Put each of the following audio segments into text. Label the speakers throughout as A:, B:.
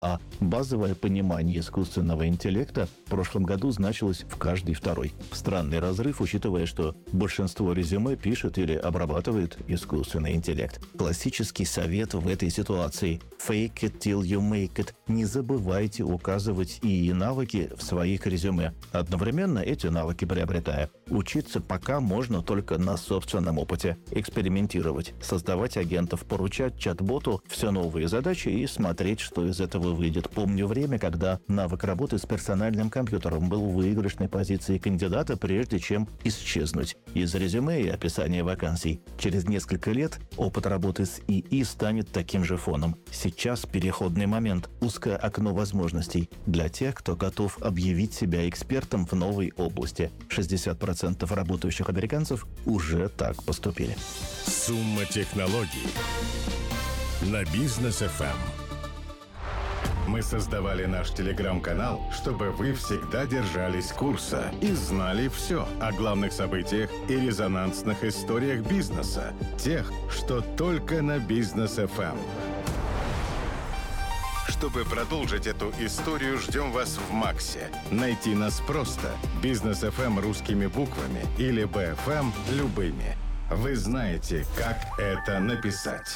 A: а базовое понимание искусственного интеллекта в прошлом году значилось в каждый второй. Странный разрыв, учитывая, что большинство резюме пишет или обрабатывает искусственный интеллект. Классический совет в этой ситуации – fake it till you make it. Не забывайте указывать ИИ навыки в своих резюме, одновременно эти навыки приобретая. Учиться пока можно только на собственном опыте. Экспериментировать, создавать агентов, поручать чат-боту все новые задачи и смотреть, что из этого выйдет. Помню время, когда навык работы с персональным компьютером был в выигрышной позиции кандидата, прежде чем исчезнуть из резюме и описания вакансий. Через несколько лет опыт работы с ИИ станет таким же фоном. Сейчас переходный момент, узкое окно возможностей для тех, кто готов объявить себя экспертом в новой области. 60% работающих американцев уже так поступили.
B: Сумма технологий на Бизнес FM. Мы создавали наш телеграм-канал, чтобы вы всегда держались курса и знали все о главных событиях и резонансных историях бизнеса, тех, что только на Бизнес FM. Чтобы продолжить эту историю, ждем вас в Максе. Найти нас просто. Бизнес FM русскими буквами или BFM любыми. Вы знаете, как это написать.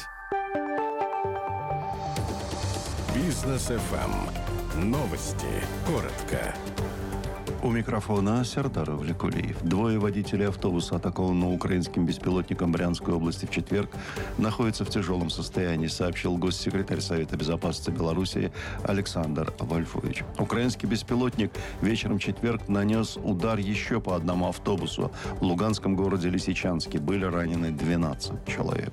B: Бизнес FM. Новости. Коротко.
C: У микрофона Сердар Влекулиев. Двое водителей автобуса, атакованного украинским беспилотником в Брянской области в четверг, находятся в тяжелом состоянии, сообщил госсекретарь Совета безопасности Беларуси Александр Вольфович. Украинский беспилотник вечером в четверг нанес удар еще по одному автобусу. В луганском городе Лисичанске были ранены 12 человек.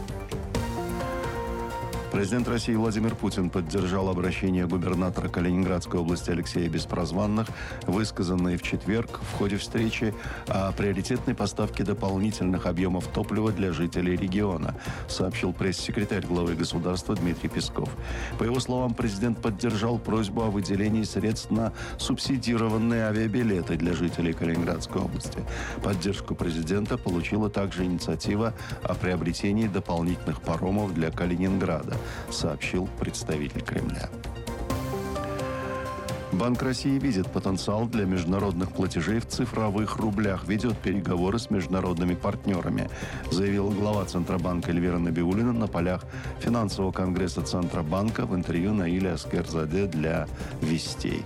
C: Президент России Владимир Путин поддержал обращение губернатора Калининградской области Алексея Беспрозванных, высказанное в четверг в ходе встречи о приоритетной поставке дополнительных объемов топлива для жителей региона, сообщил пресс-секретарь главы государства Дмитрий Песков. По его словам, президент поддержал просьбу о выделении средств на субсидированные авиабилеты для жителей Калининградской области. Поддержку президента получила также инициатива о приобретении дополнительных паромов для Калининграда, сообщил представитель Кремля. Банк России видит потенциал для международных платежей в цифровых рублях, ведет переговоры с международными партнерами, заявила глава Центробанка Эльвира Набиуллина на полях финансового конгресса Центробанка в интервью Наиле Аскерзаде для «Вестей».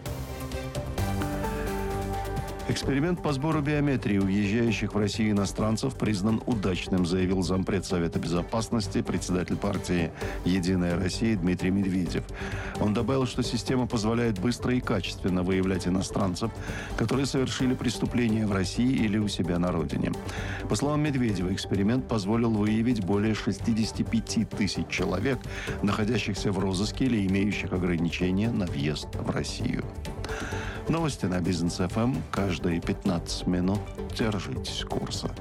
C: Эксперимент по сбору биометрии уезжающих в Россию иностранцев признан удачным, заявил зампред Совета безопасности, председатель партии «Единая Россия» Дмитрий Медведев. Он добавил, что система позволяет быстро и качественно выявлять иностранцев, которые совершили преступления в России или у себя на родине. По словам Медведева, эксперимент позволил выявить более 65 тысяч человек, находящихся в розыске или имеющих ограничения на въезд в Россию. Новости на Бизнес ФМ каждые 15 минут. Держитесь курса.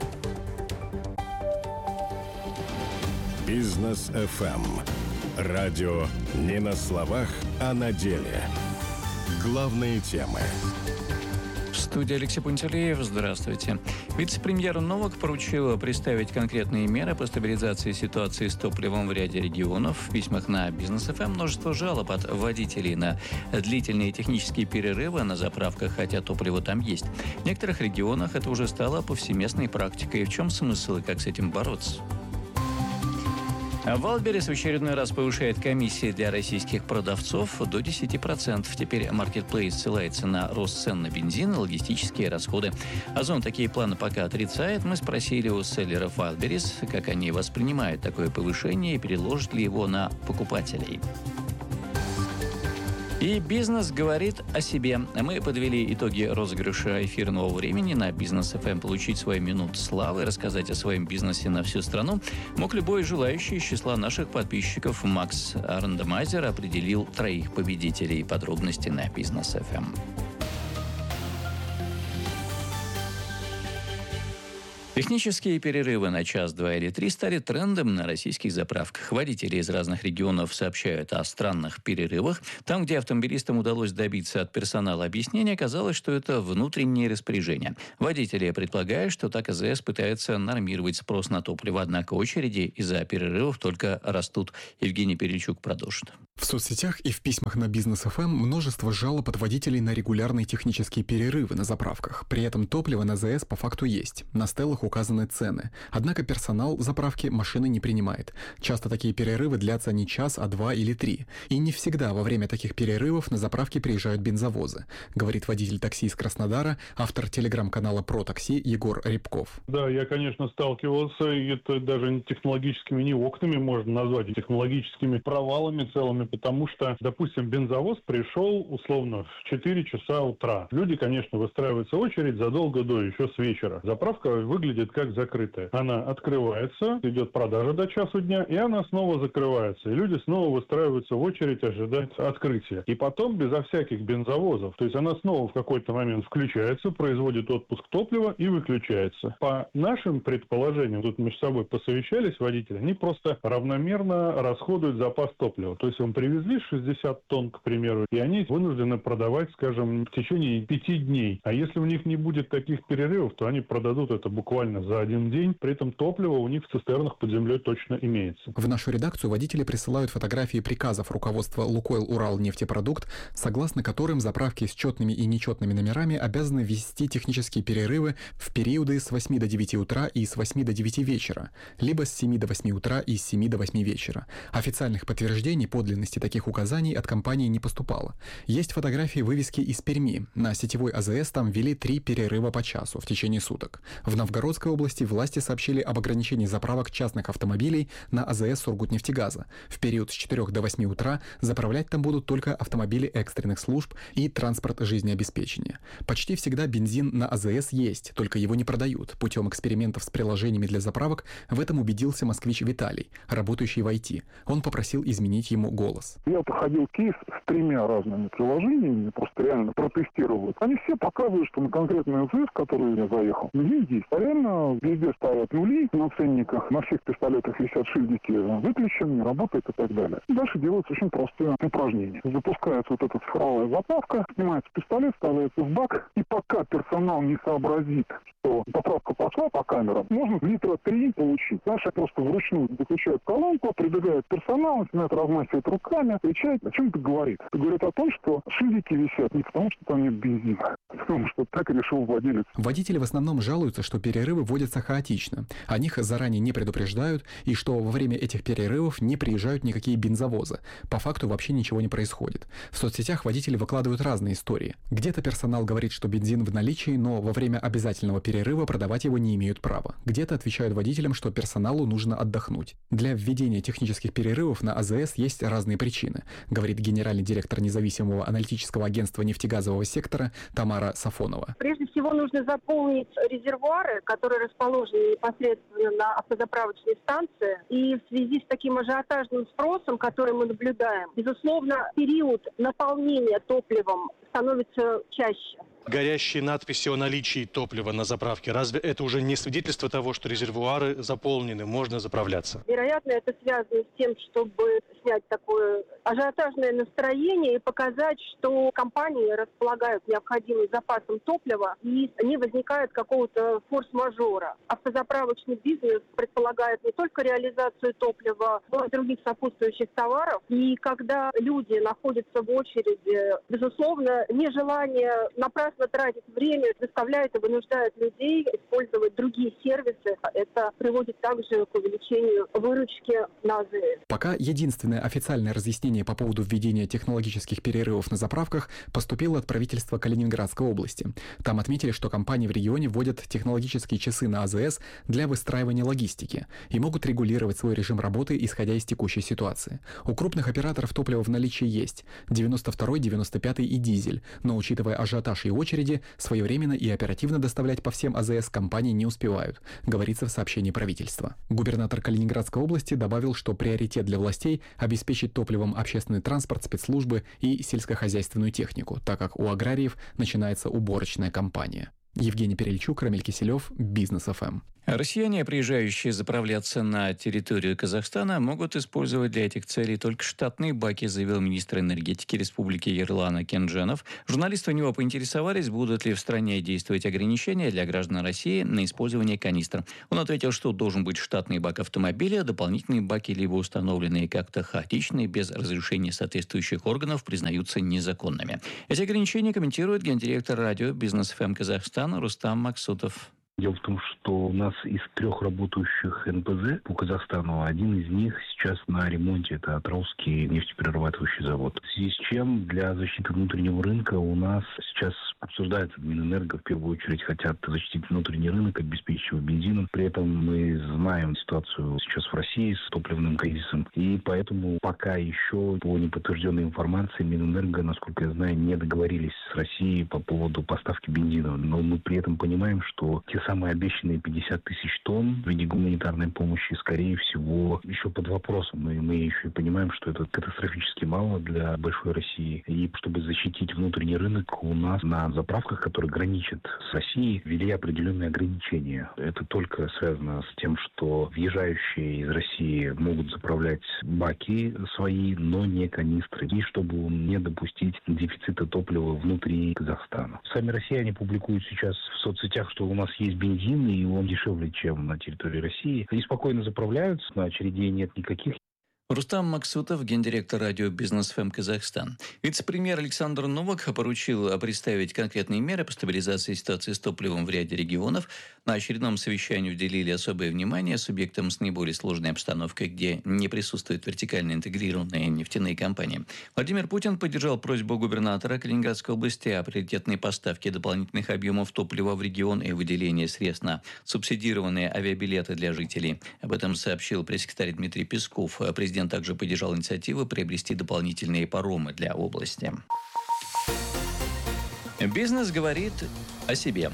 B: Бизнес FM. Радио не на словах, а на деле. Главные темы.
D: В студии Алексей Пантелеев. Здравствуйте. Вице-премьер Новак поручила представить конкретные меры по стабилизации ситуации с топливом в ряде регионов. В письмах на Бизнес ФМ множество жалоб от водителей на длительные технические перерывы на заправках, хотя топливо там есть. В некоторых регионах это уже стало повсеместной практикой. В чем смысл и как с этим бороться? Wildberries в очередной раз повышает комиссии для российских продавцов до 10%. Теперь Marketplace ссылается на рост цен на бензин и логистические расходы. Озон такие планы пока отрицает. Мы спросили у селлеров Wildberries, как они воспринимают такое повышение и переложат ли его на покупателей. И бизнес говорит о себе. Мы подвели итоги розыгрыша эфирного времени на Бизнес ФМ. Получить свою минуту славы, рассказать о своем бизнесе на всю страну мог любой желающий из числа наших подписчиков. Макс Рандомайзер определил 3 победителей. Подробности на Бизнес ФМ. Технические перерывы на час, 2 или 3 стали трендом на российских заправках. Водители из разных регионов сообщают о странных перерывах. Там, где автомобилистам удалось добиться от персонала объяснения, оказалось, что это внутренние распоряжения. Водители предполагают, что так АЗС пытается нормировать спрос на топливо, однако очереди из-за перерывов только растут. Евгений Перельчук продолжит.
E: В соцсетях и в письмах на Бизнес ФМ множество жалоб от водителей на регулярные технические перерывы на заправках. При этом топливо на АЗС по факту есть. На стеллах указаны цены. Однако персонал заправки машины не принимает. Часто такие перерывы длятся не час, а 2 или 3. И не всегда во время таких перерывов на заправке приезжают бензовозы, говорит водитель такси из Краснодара, автор телеграм-канала «Про такси» Егор Рябков.
F: Да, я, конечно, сталкивался, и это даже не технологическими, не окнами можно назвать, а технологическими провалами целыми, потому что, допустим, бензовоз пришел условно в 4 часа утра. Люди, конечно, выстраиваются в очередь задолго до, еще с вечера. Заправка выглядит как закрытая. Она открывается, идет продажа до часу дня, и она снова закрывается. И люди снова выстраиваются в очередь, ожидать открытия. И потом безо всяких бензовозов. То есть она снова в какой-то момент включается, производит отпуск топлива и выключается. По нашим предположениям, тут между собой посовещались водители, они просто равномерно расходуют запас топлива. То есть им привезли 60 тонн, к примеру, и они вынуждены продавать, скажем, в течение 5 дней. А если у них не будет таких перерывов, то они продадут это буквально за один день. При этом топливо у них в цистернах под землей точно имеется.
E: В нашу редакцию водители присылают фотографии приказов руководства «Лукойл Уралнефтепродукт», согласно которым заправки с четными и нечетными номерами обязаны ввести технические перерывы в периоды с 8 до 9 утра и с 8 до 9 вечера, либо с 7 до 8 утра и с 7 до 8 вечера. Официальных подтверждений подлинности таких указаний от компании не поступало. Есть фотографии вывески из Перми. На сетевой АЗС там ввели 3 перерыва по часу в течение суток. В Новгородской области власти сообщили об ограничении заправок частных автомобилей на АЗС Сургутнефтегаза. В период с 4 до 8 утра заправлять там будут только автомобили экстренных служб и транспорт жизнеобеспечения. Почти всегда бензин на АЗС есть, только его не продают. Путем экспериментов с приложениями для заправок в этом убедился москвич Виталий, работающий в IT. Он попросил изменить ему голос.
G: Я проходил кейс с 3 разными приложениями, просто реально протестировал. Они все показывают, что на конкретный АЗС, в который я заехал, бензин есть. А реально везде ставят нули на ценниках, на всех пистолетах висят шильдики выключен, не работает и так далее. Дальше делается очень простое упражнение. Запускается вот эта цифровая заправка, снимается пистолет, ставится в бак, и пока персонал не сообразит, что заправка пошла по камерам, можно литра 3 получить. Дальше просто вручную выключают колонку, прибегает персонал, начинает размахивать руками, кричать. О чем это говорит? Это говорит о том, что шильдики висят не потому, что там нет бензина, а потому что так решил владелец.
E: Водители в основном жалуются, что перерывы вводятся хаотично. О них заранее не предупреждают, и что во время этих перерывов не приезжают никакие бензовозы. По факту вообще ничего не происходит. В соцсетях водители выкладывают разные истории. Где-то персонал говорит, что бензин в наличии, но во время обязательного перерыва продавать его не имеют права. Где-то отвечают водителям, что персоналу нужно отдохнуть. Для введения технических перерывов на АЗС есть разные причины, говорит генеральный директор независимого аналитического агентства нефтегазового сектора Тамара Сафонова.
H: Прежде всего нужно заполнить резервуары, которые расположены непосредственно на автозаправочной станции. И в связи с таким ажиотажным спросом, который мы наблюдаем, безусловно, период наполнения топливом становится чаще.
I: Горящие надписи о наличии топлива на заправке, разве это уже не свидетельство того, что резервуары заполнены, можно заправляться?
H: Вероятно, это связано с тем, чтобы снять такое ажиотажное настроение и показать, что компании располагают необходимым запасом топлива и не возникает какого-то форс-мажора. Автозаправочный бизнес предполагает не только реализацию топлива, но и других сопутствующих товаров. И когда люди находятся в очереди, безусловно, нежелание напрасно тратить время заставляет и вынуждает людей использовать другие сервисы. Это приводит также к увеличению выручки на АЗС.
E: Пока единственное официальное разъяснение по поводу введения технологических перерывов на заправках поступило от правительства Калининградской области. Там отметили, что компании в регионе вводят технологические часы на АЗС для выстраивания логистики и могут регулировать свой режим работы, исходя из текущей ситуации. У крупных операторов топливо в наличии есть 92-й, 95-й и дизель, но учитывая ажиотаж и очереди, своевременно и оперативно доставлять по всем АЗС компании не успевают, говорится в сообщении правительства. Губернатор Калининградской области добавил, что приоритет для властей – обеспечить топливом общественный транспорт, спецслужбы и сельскохозяйственную технику, так как у аграриев начинается уборочная кампания. Евгений Перельчук, Рамиль Киселев, Бизнес ФМ.
D: Россияне, приезжающие заправляться на территорию Казахстана, могут использовать для этих целей только штатные баки, заявил министр энергетики Республики Ерлан Акенджанов. Журналисты у него поинтересовались, будут ли в стране действовать ограничения для граждан России на использование канистр. Он ответил, что должен быть штатный бак автомобиля, дополнительные баки, либо установленные как-то хаотично, без разрешения соответствующих органов, признаются незаконными. Эти ограничения комментирует гендиректор радио «Бизнес ФМ Казахстан» Рустам Максутов.
J: Дело в том, что у нас из 3 работающих НПЗ по Казахстану один из них сейчас на ремонте. Это Атырауский нефтеперерабатывающий завод. В связи с чем для защиты внутреннего рынка у нас сейчас обсуждается Минэнерго, в первую очередь хотят защитить внутренний рынок, обеспечить его бензином. При этом мы знаем ситуацию сейчас в России с топливным кризисом. И поэтому пока еще по неподтвержденной информации Минэнерго, насколько я знаю, не договорились с Россией по поводу поставки бензина. Но мы при этом понимаем, что те самые обещанные 50 тысяч тонн в виде гуманитарной помощи, скорее всего, еще под вопросом. И мы еще и понимаем, что это катастрофически мало для большой России. И чтобы защитить внутренний рынок, у нас на заправках, которые граничат с Россией, ввели определенные ограничения. Это только связано с тем, что въезжающие из России могут заправлять баки свои, но не канистры. И чтобы не допустить дефицита топлива внутри Казахстана. Сами россияне публикуют сейчас в соцсетях, что у нас есть бензин, и он дешевле, чем на территории России. Они спокойно заправляются, на очередей нет никаких.
D: Рустам Максутов, гендиректор радио «Бизнес ФМ Казахстан». Вице-премьер Александр Новак поручил представить конкретные меры по стабилизации ситуации с топливом в ряде регионов. На очередном совещании уделили особое внимание субъектам с наиболее сложной обстановкой, где не присутствуют вертикально интегрированные нефтяные компании. Владимир Путин поддержал просьбу губернатора Калининградской области о приоритетной поставке дополнительных объемов топлива в регион и выделении средств на субсидированные авиабилеты для жителей. Об этом сообщил пресс-секретарь Дмитрий Песков. Президент также поддержал инициативу приобрести дополнительные паромы для области. Бизнес говорит о себе.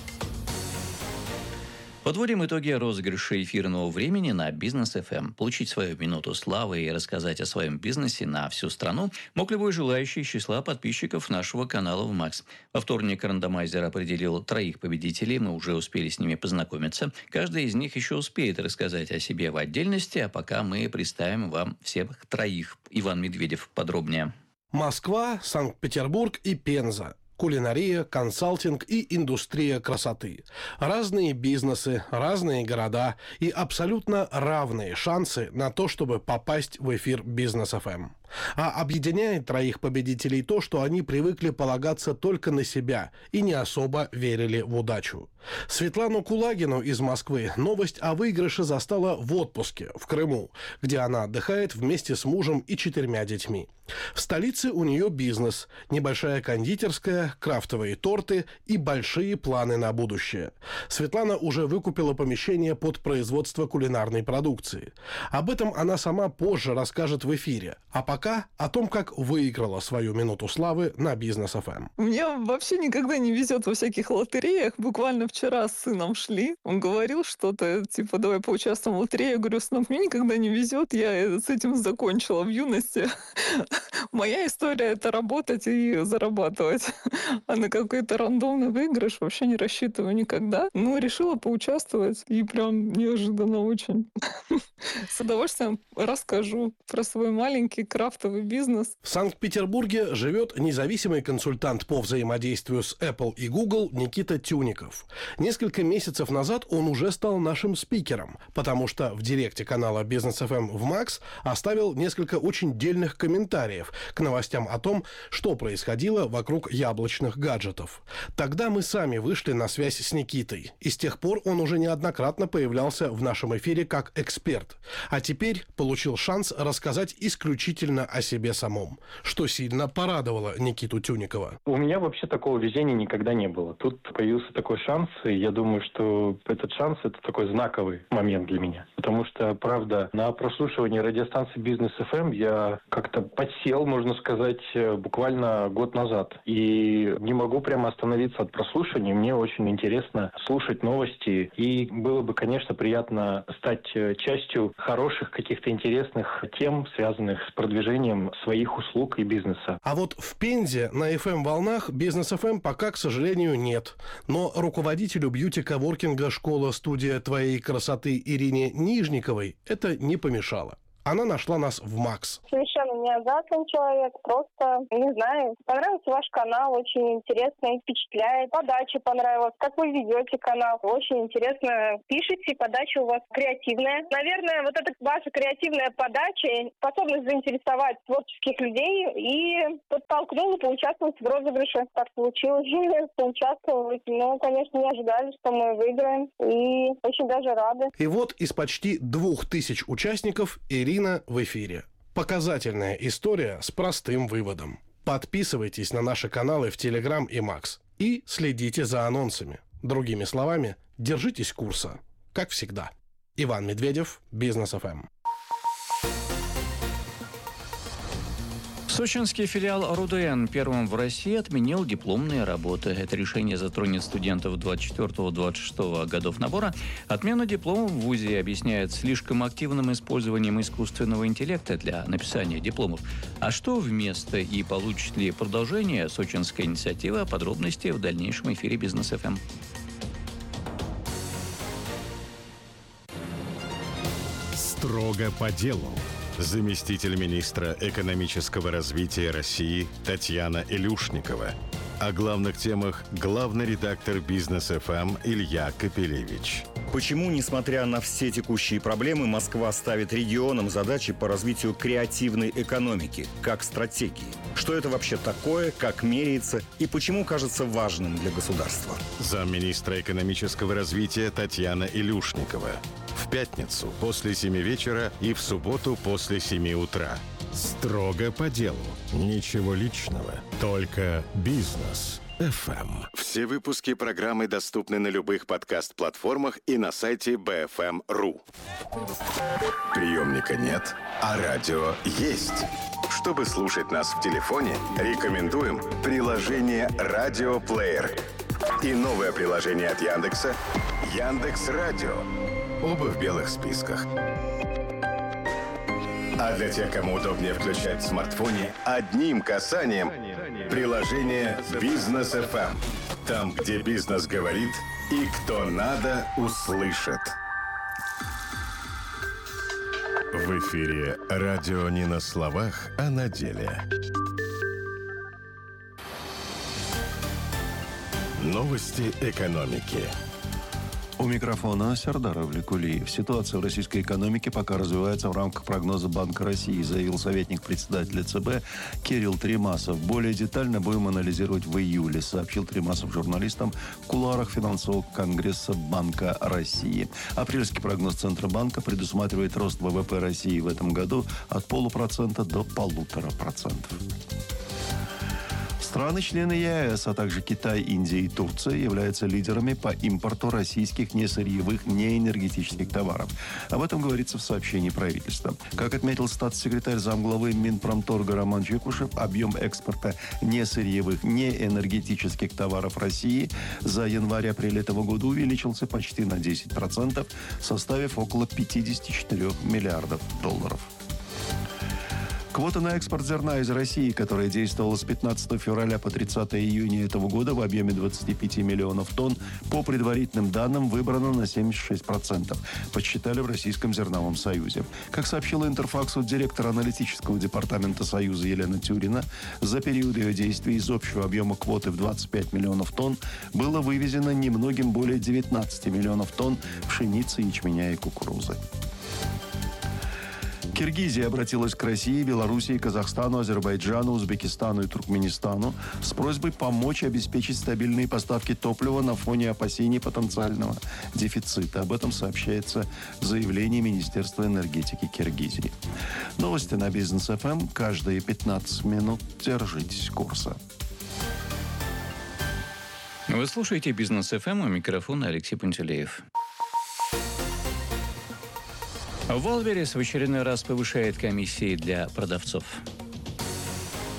D: Подводим итоги розыгрыша эфирного времени на Бизнес ФМ. Получить свою минуту славы и рассказать о своем бизнесе на всю страну мог любой желающий из числа подписчиков нашего канала в МАКС. Во вторник рандомайзер определил 3 победителей, мы уже успели с ними познакомиться. Каждый из них еще успеет рассказать о себе в отдельности, а пока мы представим вам всех 3. Иван Медведев подробнее.
K: Москва, Санкт-Петербург и Пенза. Кулинария, консалтинг и индустрия красоты. Разные бизнесы, разные города и абсолютно равные шансы на то, чтобы попасть в эфир Бизнес ФМ. А объединяет 3 победителей то, что они привыкли полагаться только на себя и не особо верили в удачу. Светлану Кулагину из Москвы новость о выигрыше застала в отпуске в Крыму, где она отдыхает вместе с мужем и 4 детьми. В столице у нее бизнес, небольшая кондитерская, крафтовые торты и большие планы на будущее. Светлана уже выкупила помещение под производство кулинарной продукции. Об этом она сама позже расскажет в эфире. А пока о том, как выиграла свою минуту славы на Бизнес ФМ.
L: Мне вообще никогда не везет во всяких лотереях. Буквально вчера с сыном шли. Он говорил что-то, типа, давай поучаствуем в лотерее. Я говорю, сынок, мне никогда не везет. Я с этим закончила в юности. Моя история — это работать и зарабатывать. А на какой-то рандомный выигрыш вообще не рассчитываю никогда. Но решила поучаствовать. И прям неожиданно очень. С удовольствием расскажу про свой маленький крафтовый бизнес.
K: В Санкт-Петербурге живет независимый консультант по взаимодействию с Apple и Google Никита Тюников. Несколько месяцев назад он уже стал нашим спикером, потому что в директе канала Бизнес ФМ в МАКС оставил несколько очень дельных комментариев к новостям о том, что происходило вокруг яблочных гаджетов. Тогда мы сами вышли на связь с Никитой, и с тех пор он уже неоднократно появлялся в нашем эфире как эксперт. А теперь получил шанс рассказать исключительно о себе самом, что сильно порадовало Никиту Тюникова.
M: У меня вообще такого везения никогда не было. Тут появился такой шанс, и я думаю, что этот шанс — это такой знаковый момент для меня. Потому что, правда, на прослушивании радиостанции Бизнес ФМ я как-то подсел, можно сказать, буквально год назад. И не могу прямо остановиться от прослушивания. Мне очень интересно слушать новости. И было бы, конечно, приятно стать частью хороших, каких-то интересных тем, связанных с продвижением продвижением своих услуг и бизнеса.
K: А вот в Пензе на FM-волнах Бизнес FM пока, к сожалению, нет. Но руководителю бьюти-коворкинга «Школа-студия твоей красоты» Ирине Нижниковой это не помешало. Она нашла нас в МАКС.
N: Совершенно не азартный человек, просто, не знаю, понравился ваш канал, очень интересно, впечатляет. Подача понравилась, как вы ведете канал, очень интересно пишете, подача у вас креативная. Наверное, вот эта ваша креативная подача способна заинтересовать творческих людей и подтолкнула поучаствовать в розыгрыше. Так получилось, поучаствовать. Но, конечно, не ожидали, что мы выиграем, и очень даже рады.
K: И вот из почти 2000 участников Ирина в эфире. Показательная история с простым выводом. Подписывайтесь на наши каналы в Telegram и МАКС и следите за анонсами. Другими словами, держитесь курса. Как всегда. Иван Медведев, Бизнес ФМ.
D: Сочинский филиал РУДН первым в России отменил дипломные работы. Это решение затронет студентов 24-26 годов набора. Отмену дипломов в ВУЗе объясняют слишком активным использованием искусственного интеллекта для написания дипломов. А что вместо и получит ли продолжение сочинская инициатива? Подробности в дальнейшем эфире Бизнес ФМ.
B: Строго по делу. Заместитель министра экономического развития России Татьяна Илюшникова. О главных темах главный редактор Бизнес ФМ Илья Капелевич.
O: Почему, несмотря на все текущие проблемы, Москва ставит регионам задачи по развитию креативной экономики, как стратегии? Что это вообще такое, как меряется и почему кажется важным для государства?
B: Замминистра экономического развития Татьяна Илюшникова. В пятницу после 7 вечера и в субботу после 7 утра. Строго по делу. Ничего личного. Только Бизнес ФМ. Все выпуски программы доступны на любых подкаст-платформах и на сайте BFM.ru. Приемника нет, а радио есть. Чтобы слушать нас в телефоне, рекомендуем приложение «Радиоплеер» и новое приложение от Яндекса «Яндекс.Радио». Оба в белых списках. А для тех, кому удобнее включать в смартфоне, одним касанием приложение «Бизнес ФМ». Там, где бизнес говорит и кто надо, услышит. В эфире радио не на словах, а на деле. Новости экономики.
C: У микрофона Сердар Авликулиев. Ситуация в российской экономике пока развивается в рамках прогноза Банка России, заявил советник председателя ЦБ Кирилл Тремасов. Более детально будем анализировать в июле, сообщил Тремасов журналистам в кулуарах финансового конгресса Банка России. Апрельский прогноз Центробанка предусматривает рост ВВП России в этом году от 0,5% до 1,5%. Страны-члены ЕАЭС, а также Китай, Индия и Турция являются лидерами по импорту российских несырьевых, неэнергетических товаров. Об этом говорится в сообщении правительства. Как отметил статс-секретарь замглавы Минпромторга Роман Чекушев, объем экспорта несырьевых, неэнергетических товаров России за январь-апрель этого года увеличился почти на 10%, составив около 54 миллиардов долларов. Квота на экспорт зерна из России, которая действовала с 15 февраля по 30 июня этого года в объеме 25 миллионов тонн, по предварительным данным выбрана на 76%, подсчитали в Российском зерновом союзе. Как сообщила Интерфаксу директор аналитического департамента Союза Елена Тюрина, за период ее действия из общего объема квоты в 25 миллионов тонн было вывезено немногим более 19 миллионов тонн пшеницы, ячменя и кукурузы. Киргизия обратилась к России, Белоруссии, Казахстану, Азербайджану, Узбекистану и Туркменистану с просьбой помочь обеспечить стабильные поставки топлива на фоне опасений потенциального дефицита. Об этом сообщается в заявлении Министерства энергетики Киргизии. Новости на Бизнес ФМ. Каждые 15 минут держитесь курса.
D: Вы слушаете Бизнес ФМ, у микрофона Алексей Пантелеев. Wildberries в очередной раз повышает комиссии для продавцов.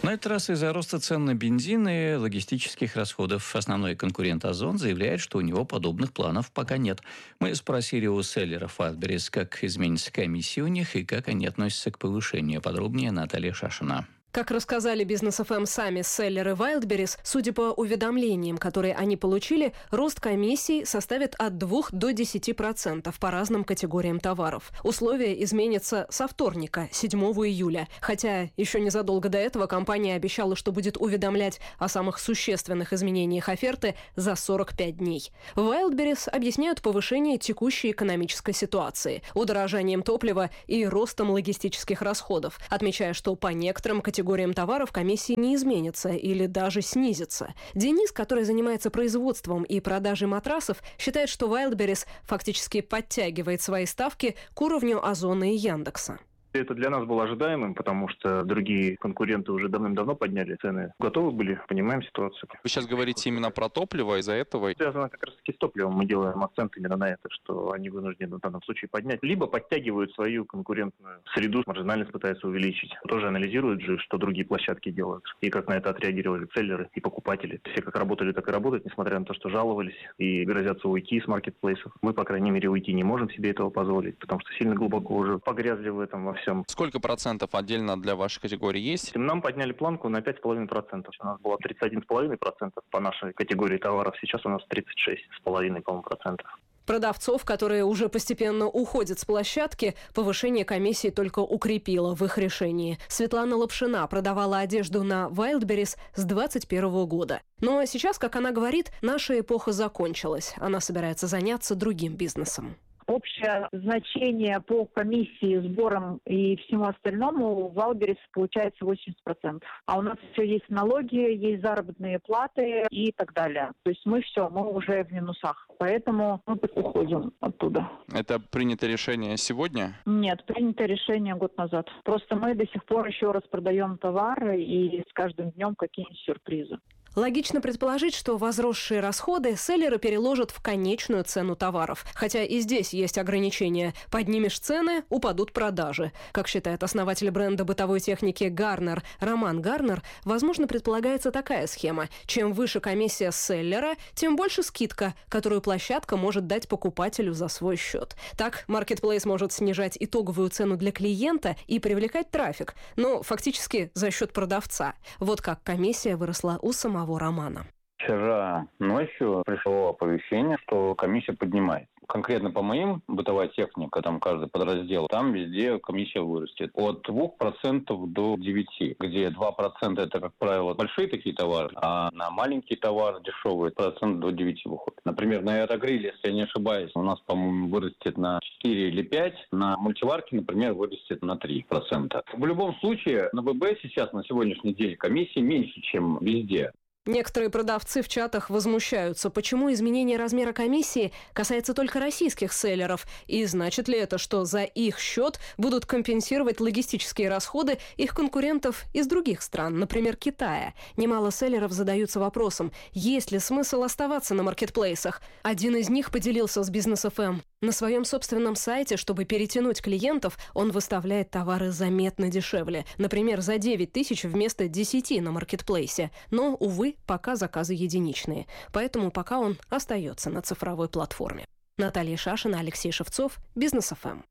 D: На этот раз из-за роста цен на бензин и логистических расходов основной конкурент «Озон» заявляет, что у него подобных планов пока нет. Мы спросили у селлеров Wildberries, как изменится комиссия у них и как они относятся к повышению. Подробнее Наталья Шашина.
P: Как рассказали Бизнес ФМ сами селлеры Wildberries, судя по уведомлениям, которые они получили, рост комиссий составит от 2 до 10% по разным категориям товаров. Условия изменятся со вторника, 7 июля. Хотя еще незадолго до этого компания обещала, что будет уведомлять о самых существенных изменениях оферты за 45 дней. Wildberries объясняют повышение текущей экономической ситуации, удорожанием топлива и ростом логистических расходов, отмечая, что по некоторым категориям товаров комиссии не изменятся или даже снизятся. Денис, который занимается производством и продажей матрасов, считает, что Wildberries фактически подтягивает свои ставки к уровню Озона и Яндекса.
Q: Это для нас было ожидаемым, потому что другие конкуренты уже давным-давно подняли цены. Готовы были, понимаем ситуацию.
R: Вы сейчас говорите именно про топливо, из-за этого?
Q: Связано как раз-таки с топливом. Мы делаем акцент именно на это, что они вынуждены в данном случае поднять. Либо подтягивают свою конкурентную среду, маржинальность пытаются увеличить. Тоже анализируют же, что другие площадки делают. И как на это отреагировали селлеры и покупатели. Все как работали, так и работают, несмотря на то, что жаловались и грозятся уйти с маркетплейсов. Мы, по крайней мере, уйти не можем себе этого позволить, потому что сильно глубоко уже погрязли в этом во всем.
R: Сколько процентов отдельно для вашей категории есть?
Q: Нам подняли планку на 5,5%. У нас было 31,5% по нашей категории товаров. Сейчас у нас 36,5%, по-моему, процентов.
P: Продавцов, которые уже постепенно уходят с площадки, повышение комиссии только укрепило в их решении. Светлана Лапшина продавала одежду на Wildberries с 2021 года. Но сейчас, как она говорит, наша эпоха закончилась. Она собирается заняться другим бизнесом.
S: Общее значение по комиссии, сборам и всему остальному в Wildberries получается 80%. А у нас еще есть налоги, есть заработные платы и так далее. То есть мы уже в минусах. Поэтому мы уходим оттуда.
R: Это принято решение сегодня?
S: Нет, принято решение год назад. Просто мы до сих пор еще распродаем товары и с каждым днем какие-нибудь сюрпризы.
P: Логично предположить, что возросшие расходы селлеры переложат в конечную цену товаров. Хотя и здесь есть ограничения. Поднимешь цены – упадут продажи. Как считает основатель бренда бытовой техники Гарнер Роман Гарнер, возможно, предполагается такая схема. Чем выше комиссия селлера, тем больше скидка, которую площадка может дать покупателю за свой счет. Так, маркетплейс может снижать итоговую цену для клиента и привлекать трафик, но фактически за счет продавца. Вот как комиссия выросла у самого Романа.
T: Вчера ночью пришло оповещение, что комиссия поднимает. Конкретно по моим бытовая техника, там каждый подраздел, там везде комиссия вырастет. От 2% до 9%, где 2% это, как правило, большие такие товары, а на маленькие товары дешевые процент до 9% выходит. Например, на аэрогриле, если я не ошибаюсь, у нас, по-моему, вырастет на 4 или 5%, на мультиварке, например, вырастет на 3%. В любом случае, на ВБ сейчас, на сегодняшний день, комиссия меньше, чем везде.
P: Некоторые продавцы в чатах возмущаются, почему изменение размера комиссии касается только российских селлеров, и значит ли это, что за их счет будут компенсировать логистические расходы их конкурентов из других стран, например, Китая. Немало селлеров задаются вопросом, есть ли смысл оставаться на маркетплейсах. Один из них поделился с Бизнес ФМ. На своем собственном сайте, чтобы перетянуть клиентов, он выставляет товары заметно дешевле. Например, за 9 тысяч вместо 10 на маркетплейсе. Но, увы, пока заказы единичные. Поэтому пока он остается на цифровой платформе. Наталья Шашина, Алексей Шевцов, Бизнес ФМ.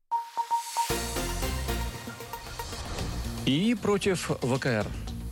D: И против ВКР.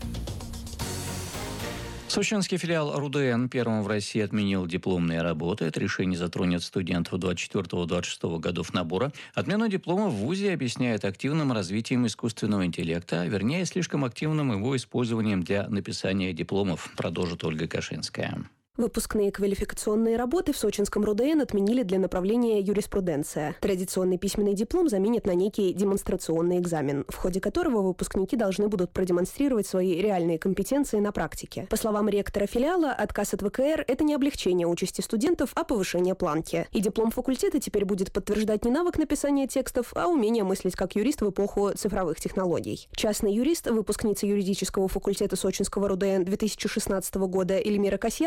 D: Сочинский филиал РУДН первым в России отменил дипломные работы. Это решение затронет студентов 24-26 годов набора. Отмену диплома в ВУЗе объясняет активным развитием искусственного интеллекта, вернее, слишком активным его использованием для написания дипломов, продолжит Ольга Кашинская.
U: Выпускные квалификационные работы в сочинском РУДН отменили для направления юриспруденция. Традиционный письменный диплом заменят на некий демонстрационный экзамен, в ходе которого выпускники должны будут продемонстрировать свои реальные компетенции на практике. По словам ректора филиала, отказ от ВКР – это не облегчение участи студентов, а повышение планки. И диплом факультета теперь будет подтверждать не навык написания текстов, а умение мыслить как юрист в эпоху цифровых технологий. Частный юрист, выпускница юридического факультета сочинского РУДН 2016 года Эльмира Касьянова с таким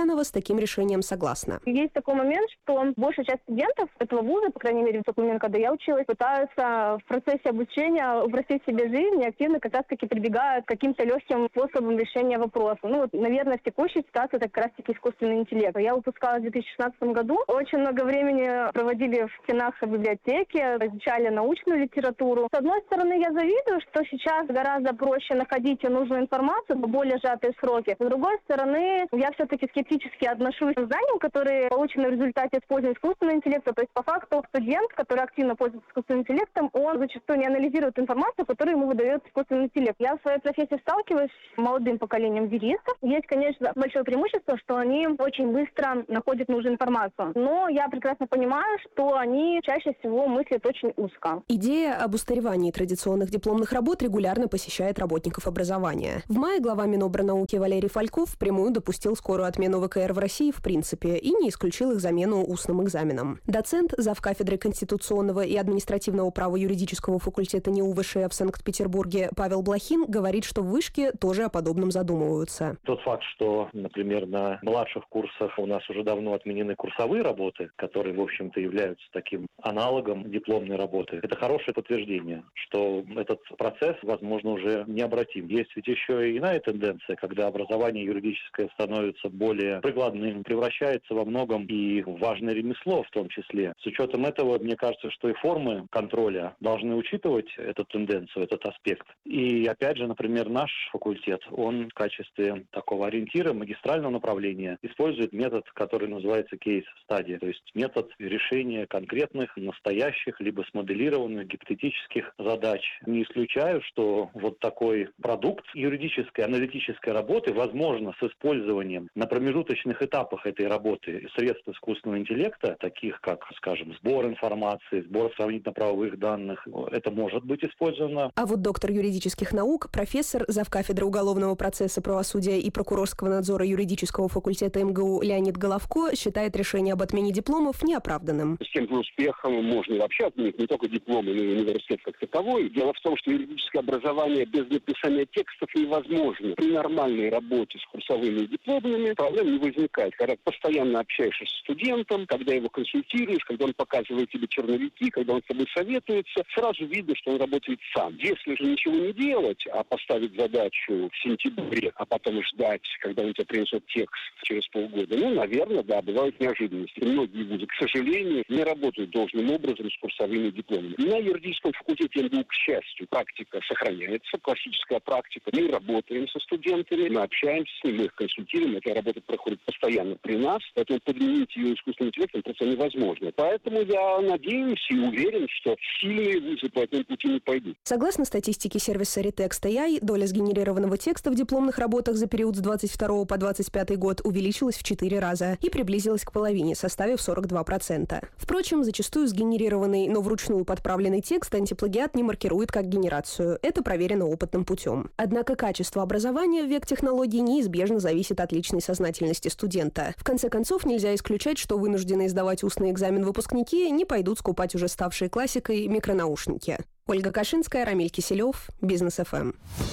U: таким решением согласна.
N: Есть такой момент, что большая часть студентов этого вуза, по крайней мере, в тот момент, когда я училась, пытаются в процессе обучения упростить себе жизнь и активно как раз-таки прибегают к каким-то легким способам решения вопроса. Наверное, в текущей ситуации это как раз-таки искусственный интеллект. Я выпускалась в 2016 году. Очень много времени проводили в стенах библиотеки, изучали научную литературу. С одной стороны, я завидую, что сейчас гораздо проще находить нужную информацию в более сжатые сроки. С другой стороны, я все-таки скептически отношусь к знаниям, которые получены в результате использования искусственного интеллекта. То есть, по факту, студент, который активно пользуется искусственным интеллектом, он зачастую не анализирует информацию, которую ему выдает искусственный интеллект. Я в своей профессии сталкиваюсь с молодым поколением юристов. Есть, конечно, большое преимущество, что они очень быстро находят нужную информацию. Но я прекрасно понимаю, что они чаще всего мыслят очень узко.
U: Идея об устаревании традиционных дипломных работ регулярно посещает работников образования. В мае глава Минобрнауки Валерий Фальков впрямую допустил скорую отмену ВКР в России в принципе и не исключил их замену устным экзаменом. Доцент, завкафедры конституционного и административного права юридического факультета НИУ ВШЭ в Санкт-Петербурге Павел Блохин говорит, что в Вышке тоже о подобном задумываются.
A: Тот факт, что, например, на младших курсах у нас уже давно отменены курсовые работы, которые, в общем-то, являются таким аналогом дипломной работы, это хорошее подтверждение, что этот процесс, возможно, уже необратим. Есть ведь еще и иная тенденция, когда образование юридическое становится более прикладным, превращается во многом и в важное ремесло в том числе. С учетом этого, мне кажется, что и формы контроля должны учитывать эту тенденцию, этот аспект. И опять же, например, наш факультет, он в качестве такого ориентира магистрального направления использует метод, который называется кейс-стадия, то есть метод решения конкретных, настоящих, либо смоделированных гипотетических задач. Не исключаю, что вот такой продукт юридической, аналитической работы возможно с использованием на промежуточных этапах этой работы средств искусственного интеллекта, таких как, скажем, сбор информации, сбор сравнительно-правовых данных. Это может быть использовано.
U: А вот доктор юридических наук, профессор, завкафедры уголовного процесса, правосудия и прокурорского надзора юридического факультета МГУ Леонид Головко считает решение об отмене дипломов неоправданным.
V: С тем же успехом можно вообще отменить не только дипломы, но и университет как таковой. Дело в том, что юридическое образование без написания текстов невозможно. При нормальной работе с курсовыми дипломами проблем не возникает. Когда постоянно общаешься с студентом, когда его консультируешь, когда он показывает тебе черновики, когда он с тобой советуется, сразу видно, что он работает сам. Если же ничего не делать, а поставить задачу в сентябре, а потом ждать, когда он тебе принесет текст через полгода, наверное, да, бывают неожиданности. Многие вузы, к сожалению, не работают должным образом с курсовыми дипломами. На юридическом факультете МГУ, к счастью, практика сохраняется, классическая практика. Мы работаем со студентами, мы общаемся с ними, мы их консультируем. Эта работа проходит постоянно при нас, поэтому подменить ее искусственным интеллектом просто невозможно. Поэтому я надеюсь и уверен, что сильные вузы по этому пути не пойдут.
U: Согласно статистике сервиса Retext.ai, доля сгенерированного текста в дипломных работах за период с 22 по 25 год увеличилась в 4 раза и приблизилась к половине, составив 42%. Впрочем, зачастую сгенерированный, но вручную подправленный текст антиплагиат не маркирует как генерацию. Это проверено опытным путем. Однако качество образования в век технологий неизбежно зависит от личной сознательности студента. В конце концов, нельзя исключать, что вынужденные сдавать устный экзамен выпускники не пойдут скупать уже ставшие классикой микронаушники. Ольга Кашинская, Рамиль Киселев, Бизнес ФМ.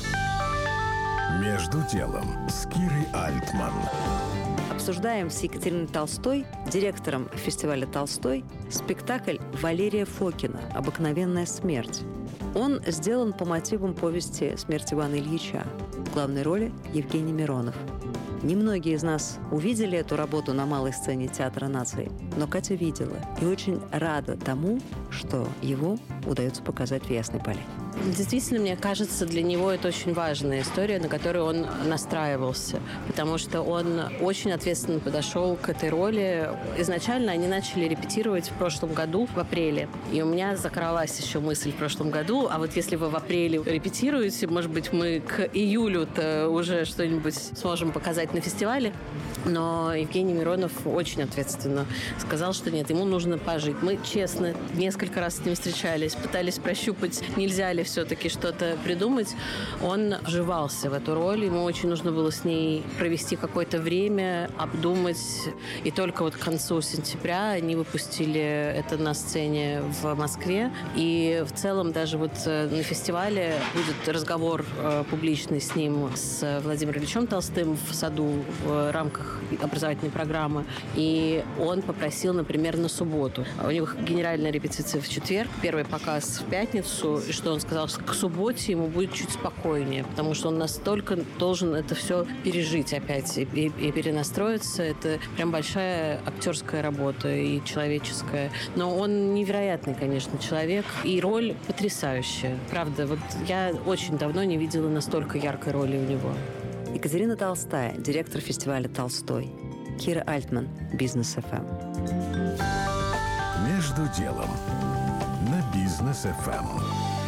B: Между делом с Кирой Альтман.
W: Обсуждаем с Екатериной Толстой, директором фестиваля «Толстой», спектакль Валерия Фокина «Обыкновенная смерть». Он сделан по мотивам повести «Смерть Ивана Ильича». В главной роли Евгений Миронов. Немногие из нас увидели эту работу на малой сцене Театра нации, но Катя видела и очень рада тому, что его удается показать в Ясной Поляне.
X: Действительно, мне кажется, для него это очень важная история, на которую он настраивался, потому что он очень ответственно подошел к этой роли. Изначально они начали репетировать в прошлом году, в апреле, и у меня закралась еще мысль в прошлом году, а вот если вы в апреле репетируете, может быть, мы к июлю-то уже что-нибудь сможем показать на фестивале. Но Евгений Миронов очень ответственно сказал, что нет, ему нужно пожить. Мы, честно, несколько раз с ним встречались, пытались прощупать, нельзя ли помогали все-таки что-то придумать, он вживался в эту роль. Ему очень нужно было с ней провести какое-то время, обдумать. И только вот к концу сентября они выпустили это на сцене в Москве. И в целом даже вот на фестивале будет разговор публичный с ним, с Владимиром Ильичем Толстым в саду в рамках образовательной программы. И он попросил, например, на субботу. У них генеральная репетиция в четверг, первый показ в пятницу, и что он сказал, что к субботе ему будет чуть спокойнее, потому что он настолько должен это все пережить опять и перенастроиться. Это прям большая актерская работа и человеческая. Но он невероятный, конечно, человек, и роль потрясающая. Правда, вот я очень давно не видела настолько яркой роли у него.
W: Екатерина Толстая, директор фестиваля «Толстой». Кира Альтман, Бизнес ФМ.
B: Между делом на Бизнес ФМ.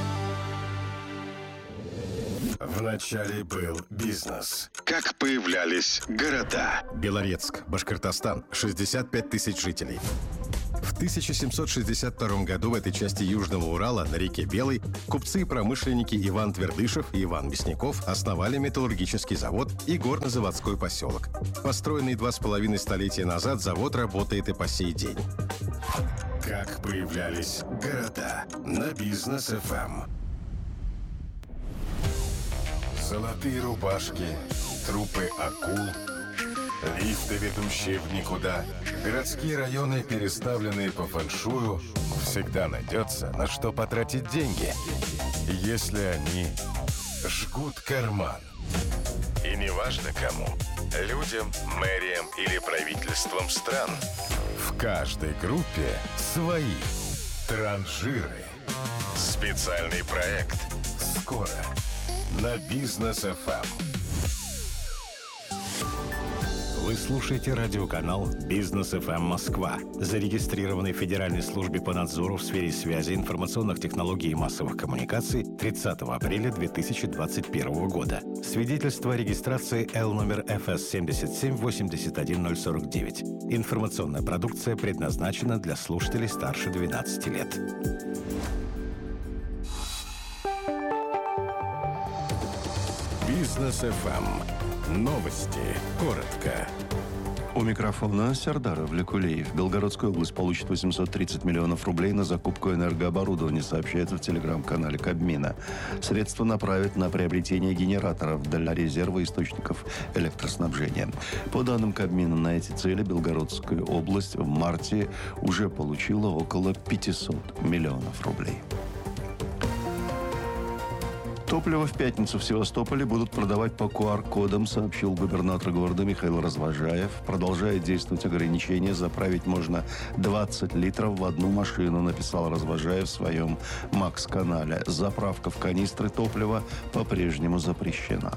B: Вначале был бизнес. Как появлялись города? Белорецк, Башкортостан, 65 тысяч жителей. В 1762 году в этой части Южного Урала на реке Белой купцы и промышленники Иван Твердышев и Иван Мясников основали металлургический завод и горно-заводской поселок. Построенный 2,5 столетия назад, завод работает и по сей день. Как появлялись города на Бизнес ФМ. Золотые рубашки, трупы акул, лифты, ведущие в никуда, городские районы, переставленные по фэншую, всегда найдется, на что потратить деньги, если они жгут карман. И неважно кому, людям, мэриям или правительствам стран, в каждой группе свои транжиры. Специальный проект скоро на Бизнес ФМ. Вы слушаете радиоканал «Бизнес ФМ Москва», зарегистрированный в Федеральной службе по надзору в сфере связи, информационных технологий и массовых коммуникаций 30 апреля 2021 года. Свидетельство о регистрации Л номер ФС 7781049. Информационная продукция предназначена для слушателей старше 12 лет. Бизнес ФМ. Новости. Коротко.
C: У микрофона Сердар Авлекулеев. Белгородская область получит 830 миллионов рублей на закупку энергооборудования, сообщается в телеграм-канале Кабмина. Средства направят на приобретение генераторов для резерва источников электроснабжения. По данным Кабмина, на эти цели Белгородская область в марте уже получила около 500 миллионов рублей. Топливо в пятницу в Севастополе будут продавать по QR-кодам, сообщил губернатор города Михаил Развожаев. Продолжает действовать ограничение. Заправить можно 20 литров в одну машину, написал Развожаев в своем Макс-канале. Заправка в канистры топлива по-прежнему запрещена.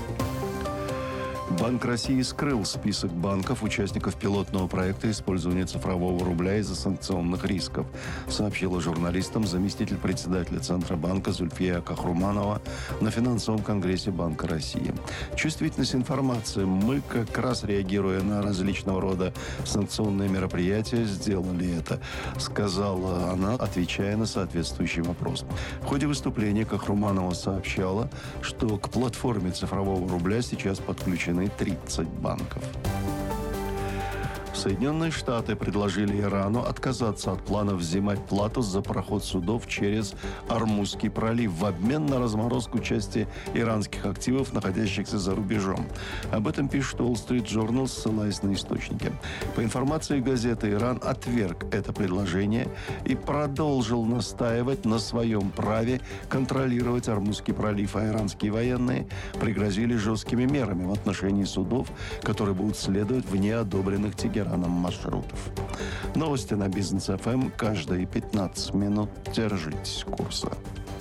C: Банк России скрыл список банков, участников пилотного проекта использования цифрового рубля из-за санкционных рисков, сообщила журналистам заместитель председателя Центробанка Зульфия Кахруманова на финансовом конгрессе Банка России. Чувствительность информации. Мы, как раз реагируя на различного рода санкционные мероприятия, сделали это, сказала она, отвечая на соответствующий вопрос. В ходе выступления Кахруманова сообщала, что к платформе цифрового рубля сейчас подключены 30 банков. Соединенные Штаты предложили Ирану отказаться от планов взимать плату за проход судов через Ормузский пролив в обмен на разморозку части иранских активов, находящихся за рубежом. Об этом пишет Wall Street Journal, ссылаясь на источники. По информации газеты, Иран отверг это предложение и продолжил настаивать на своем праве контролировать Ормузский пролив, а иранские военные пригрозили жесткими мерами в отношении судов, которые будут следовать в неодобренных Тегераном маршрутов. Новости на Бизнес ФМ каждые 15 минут. Держитесь курса.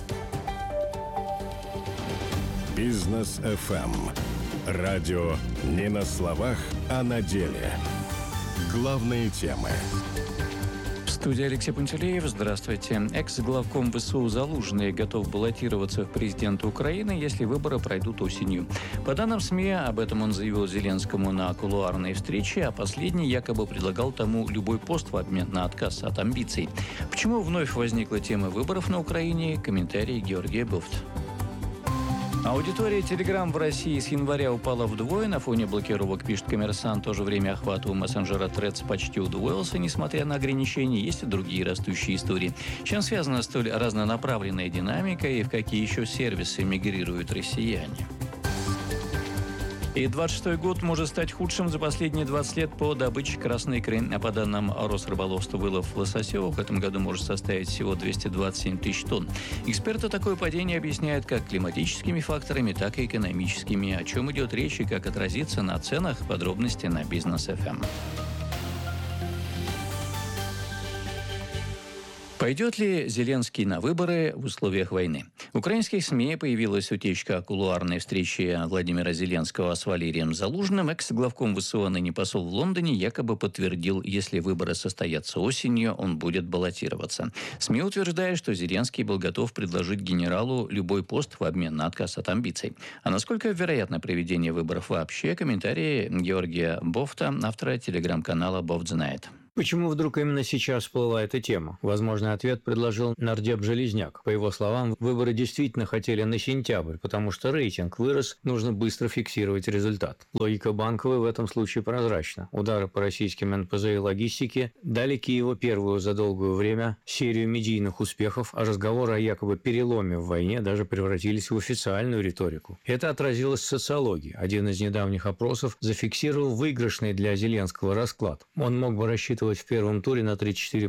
B: Бизнес ФМ. Радио не на словах, а на деле. Главные темы.
D: Студия Алексей Пантелеев. Здравствуйте. Экс-главком ВСУ Залужный готов баллотироваться в президенты Украины, если выборы пройдут осенью. По данным СМИ, об этом он заявил Зеленскому на кулуарной встрече, а последний якобы предлагал тому любой пост в обмен на отказ от амбиций. Почему вновь возникла тема выборов на Украине? Комментарий Георгия Бофт. Аудитория Telegram в России с января упала вдвое на фоне блокировок, пишет «Коммерсант». В то же время охват у мессенджера Threads почти удвоился, несмотря на ограничения. Есть и другие растущие истории. С чем связана столь разнонаправленная динамика и в какие еще сервисы мигрируют россияне? И 26-й год может стать худшим за последние 20 лет по добыче красной икры. А по данным Росрыболовства, вылов лососева в этом году может составить всего 227 тысяч тонн. Эксперты такое падение объясняют как климатическими факторами, так и экономическими. О чем идет речь и как отразится на ценах? Подробности на Бизнес.ФМ. Пойдет ли Зеленский на выборы в условиях войны? В украинских СМИ появилась утечка о кулуарной встрече Владимира Зеленского с Валерием Залужным. Экс-главком ВСУ, ныне посол в Лондоне, якобы подтвердил, если выборы состоятся осенью, он будет баллотироваться. СМИ утверждают, что Зеленский был готов предложить генералу любой пост в обмен на отказ от амбиций. А насколько вероятно проведение выборов вообще? Комментарии Георгия Бофта, автора телеграм-канала «Бофт знает».
F: Почему вдруг именно сейчас всплыла эта тема? Возможный ответ предложил нардеп Железняк. По его словам, выборы действительно хотели на сентябрь, потому что рейтинг вырос, нужно быстро фиксировать результат. Логика Банковой в этом случае прозрачна. Удары по российским НПЗ и логистике дали Киеву первую за долгое время серию медийных успехов, а разговоры о якобы переломе в войне даже превратились в официальную риторику. Это отразилось в социологии. Один из недавних опросов зафиксировал выигрышный для Зеленского расклад. Он мог бы рассчитывать в первом туре на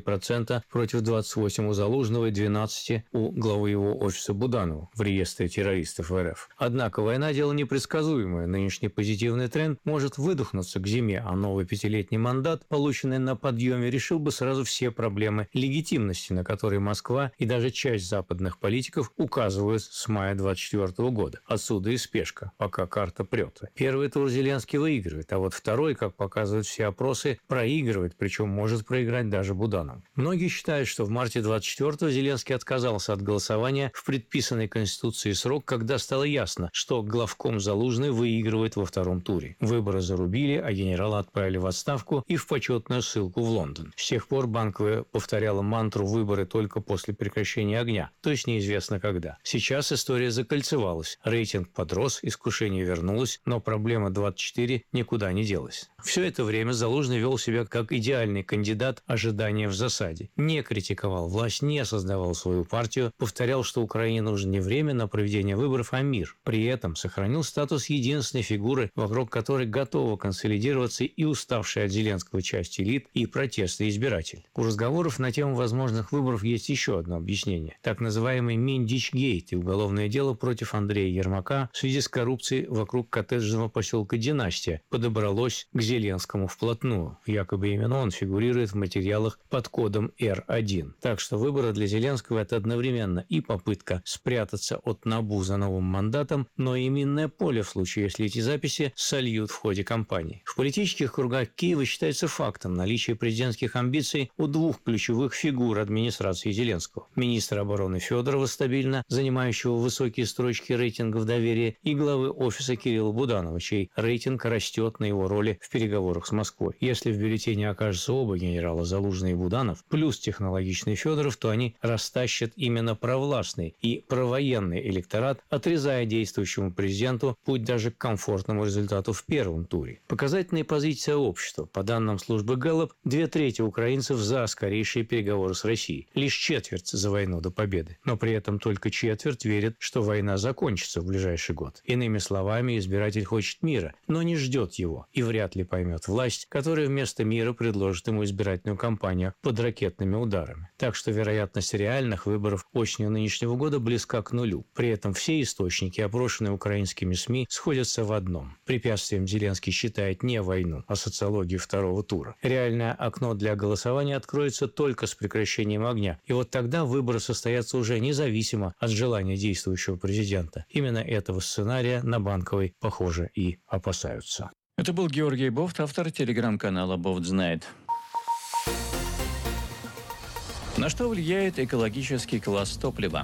F: 34% против 28% у Залужного и 12% у главы его офиса Буданова в реестре террористов РФ. Однако война – дело непредсказуемое. Нынешний позитивный тренд может выдохнуться к зиме, а новый пятилетний мандат, полученный на подъеме, решил бы сразу все проблемы легитимности, на которые Москва и даже часть западных политиков указывают с мая 2024 года. Отсюда и спешка, пока карта прет. Первый тур Зеленский выигрывает, а вот второй, как показывают все опросы, проигрывает, причем может проиграть даже Буданов. Многие считают, что в марте 24-го Зеленский отказался от голосования в предписанный Конституцией срок, когда стало ясно, что главком Залужный выигрывает во втором туре. Выборы зарубили, а генерала отправили в отставку и в почетную ссылку в Лондон. С тех пор Банковая повторяла мантру «выборы только после прекращения огня», то есть неизвестно когда. Сейчас история закольцевалась, рейтинг подрос, искушение вернулось, но проблема 24 никуда не делась. Все это время Залужный вел себя как идеальный кандидат ожидания в засаде. Не критиковал власть, не создавал свою партию, повторял, что Украине нужно не время на проведение выборов, а мир. При этом сохранил статус единственной фигуры, вокруг которой готова консолидироваться и уставшая от Зеленского часть элит и протестный избиратель. У разговоров на тему возможных выборов есть еще одно объяснение. Так называемый Миндичгейт и уголовное дело против Андрея Ермака в связи с коррупцией вокруг коттеджного поселка Династия подобралось к Зеленскому вплотную. Якобы именно он фигурирует в материалах под кодом R1. Так что выборы для Зеленского – это одновременно и попытка спрятаться от НАБУ за новым мандатом, но и минное поле в случае, если эти записи сольют в ходе кампании. В политических кругах Киева считается фактом наличия президентских амбиций у двух ключевых фигур администрации Зеленского. Министра обороны Федорова, стабильно занимающего высокие строчки рейтингов доверия, и главы офиса Кирилла Буданова, чей рейтинг растет на его роли в переговорах с Москвой. Если в бюллетене окажется оба генерала Залужный и Буданов, плюс технологичный Федоров, то они растащат именно провластный и провоенный электорат, отрезая действующему президенту путь даже к комфортному результату в первом туре. Показательная позиция общества. По данным службы Гэллоп, 2/3 украинцев за скорейшие переговоры с Россией. Лишь четверть за войну до победы. Но при этом только четверть верит, что война закончится в ближайший год. Иными словами, избиратель хочет мира, но не ждет его и вряд ли поймет власть, которая вместо мира предложит ему избирательную кампанию под ракетными ударами. Так что вероятность реальных выборов осенью нынешнего года близка к нулю. При этом все источники, опрошенные украинскими СМИ, сходятся в одном. Препятствием Зеленский считает не войну, а социологию второго тура. Реальное окно для голосования откроется только с прекращением огня. И вот тогда выборы состоятся уже независимо от желания действующего президента. Именно этого сценария на Банковой, похоже, и опасаются.
D: Это был Георгий Бофт, автор телеграм-канала «Бофт знает». На что влияет экологический класс топлива?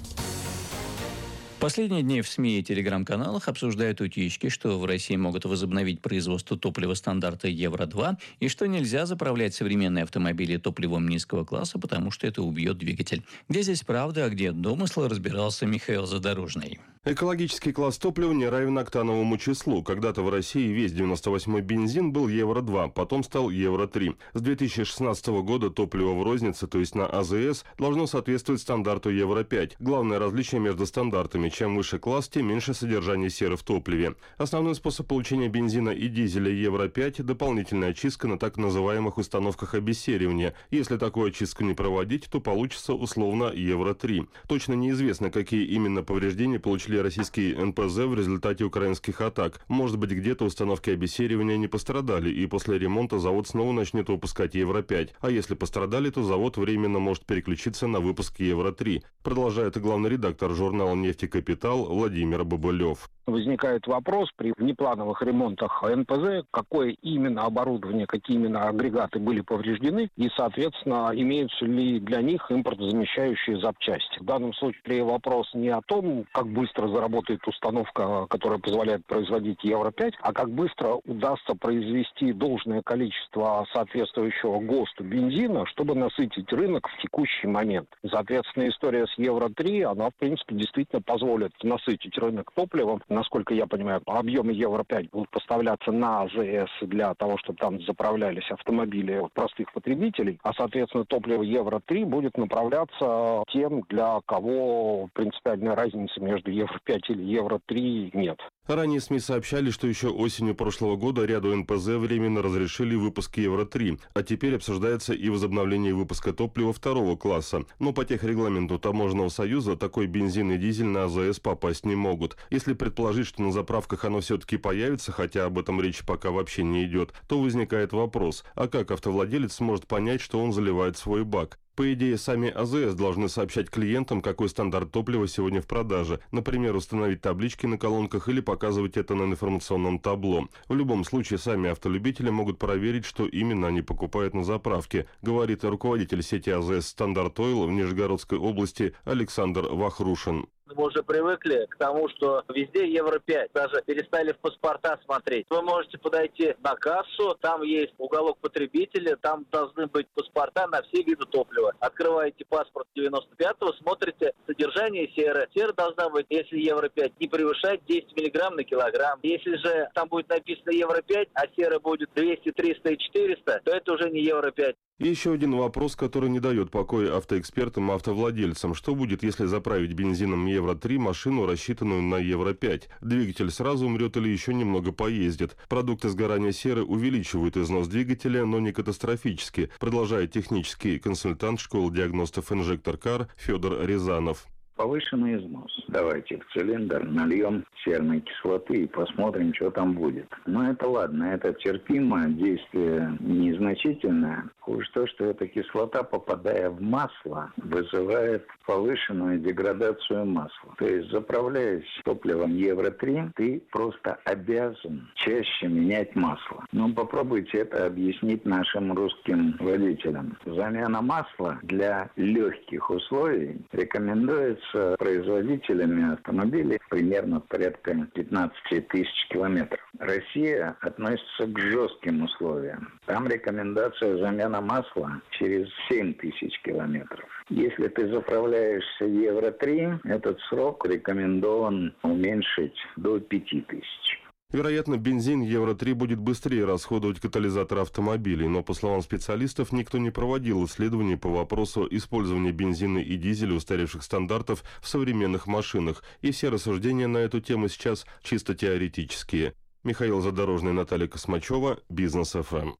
D: В последние дни в СМИ и телеграм-каналах обсуждают утечки, что в России могут возобновить производство топлива стандарта Евро-2 и что нельзя заправлять современные автомобили топливом низкого класса, потому что это убьет двигатель. Где здесь правда, а где домысл, разбирался Михаил Задорожный.
E: Экологический класс топлива не равен октановому числу. Когда-то в России весь 98-й бензин был Евро-2, потом стал Евро-3. С 2016 года топливо в рознице, то есть на АЗС, должно соответствовать стандарту Евро-5. Главное различие между стандартами: чем выше класс, тем меньше содержание серы в топливе. Основной способ получения бензина и дизеля Евро-5 – дополнительная очистка на так называемых установках обессеривания. Если такую очистку не проводить, то получится условно Евро-3. Точно неизвестно, какие именно повреждения получили российские НПЗ в результате украинских атак. Может быть, где-то установки обессеривания не пострадали, и после ремонта завод снова начнет выпускать Евро-5. А если пострадали, то завод временно может переключиться на выпуск Евро-3. Продолжает главный редактор журнала «Нефтекапитал» Владимир Бабылев.
G: Возникает вопрос при внеплановых ремонтах НПЗ, какое именно оборудование, какие именно агрегаты были повреждены и, соответственно, имеются ли для них импортозамещающие запчасти. В данном случае вопрос не о том, как быстро заработает установка, которая позволяет производить Евро-5, а как быстро удастся произвести должное количество соответствующего ГОСТу бензина, чтобы насытить рынок в текущий момент. Соответственно, история с Евро-3, она, в принципе, действительно позволит насытить рынок топливом. Насколько я понимаю, объемы Евро-5 будут поставляться на АЗС для того, чтобы там заправлялись автомобили простых потребителей, а, соответственно, топливо Евро-3 будет направляться тем, для кого принципиальной разницы между Евро-5 или Евро-3 нет.
E: Ранее СМИ сообщали, что еще осенью прошлого года ряду НПЗ временно разрешили выпуск Евро-3, а теперь обсуждается и возобновление выпуска топлива второго класса. Но по техрегламенту Таможенного союза такой бензин и дизель на АЗС попасть не могут. Если предположить, что на заправках оно все-таки появится, хотя об этом речь пока вообще не идет, то возникает вопрос: а как автовладелец сможет понять, что он заливает свой бак? По идее, сами АЗС должны сообщать клиентам, какой стандарт топлива сегодня в продаже. Например, установить таблички на колонках или показывать это на информационном табло. В любом случае, сами автолюбители могут проверить, что именно они покупают на заправке, говорит руководитель сети АЗС «Стандарт Ойл» в Нижегородской области Александр Вахрушин.
H: Мы уже привыкли к тому, что везде Евро-5. Даже перестали в паспорта смотреть. Вы можете подойти на кассу, там есть уголок потребителя, там должны быть паспорта на все виды топлива. Открываете паспорт 95-го, смотрите содержание серы. Сера должна быть, если Евро-5, не превышать 10 мг на килограмм. Если же там будет написано Евро-5, а сера будет 200, 300 и 400, то это уже не Евро-5.
E: И еще один вопрос, который не дает покоя автоэкспертам и автовладельцам. Что будет, если заправить бензином Евро-3 машину, рассчитанную на Евро-5? Двигатель сразу умрет или еще немного поездит? Продукты сгорания серы увеличивают износ двигателя, но не катастрофически, продолжает технический консультант школы диагностов «Инжектор-Кар» Федор Рязанов.
I: Повышенный износ. Давайте в цилиндр нальем серной кислоты и посмотрим, что там будет. Но это ладно, это терпимо, действие незначительное. Хуже то, что эта кислота, попадая в масло, вызывает повышенную деградацию масла. То есть, заправляясь топливом Евро-3, ты просто обязан чаще менять масло. Но попробуйте это объяснить нашим русским водителям. Замена масла для легких условий рекомендуется производителями автомобилей примерно порядка 15 тысяч километров. Россия относится к жестким условиям. Там рекомендация замена масла через 7 тысяч километров. Если ты заправляешься Евро-3, этот срок рекомендован уменьшить до 5 тысяч.
E: Вероятно, бензин Евро-3 будет быстрее расходовать катализатор автомобилей, но, по словам специалистов, никто не проводил исследований по вопросу использования бензина и дизеля устаревших стандартов в современных машинах, и все рассуждения на эту тему сейчас чисто теоретические. Михаил Задорожный, Наталья Космачева, Бизнес ФМ.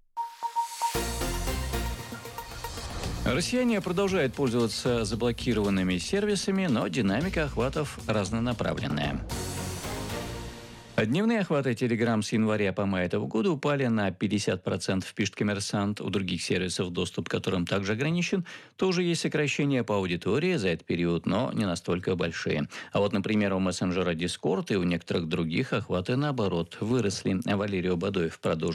D: Россияне продолжают пользоваться заблокированными сервисами, но динамика охватов разнонаправленная. Дневные охваты Telegram с января по май этого года упали на 50%, пишет «Коммерсант». У других сервисов, доступ к которым также ограничен, тоже есть сокращения по аудитории за этот период, но не настолько большие. А вот, например, у мессенджера Discord и у некоторых других охваты, наоборот, выросли. Валерий Бадоев продолжит.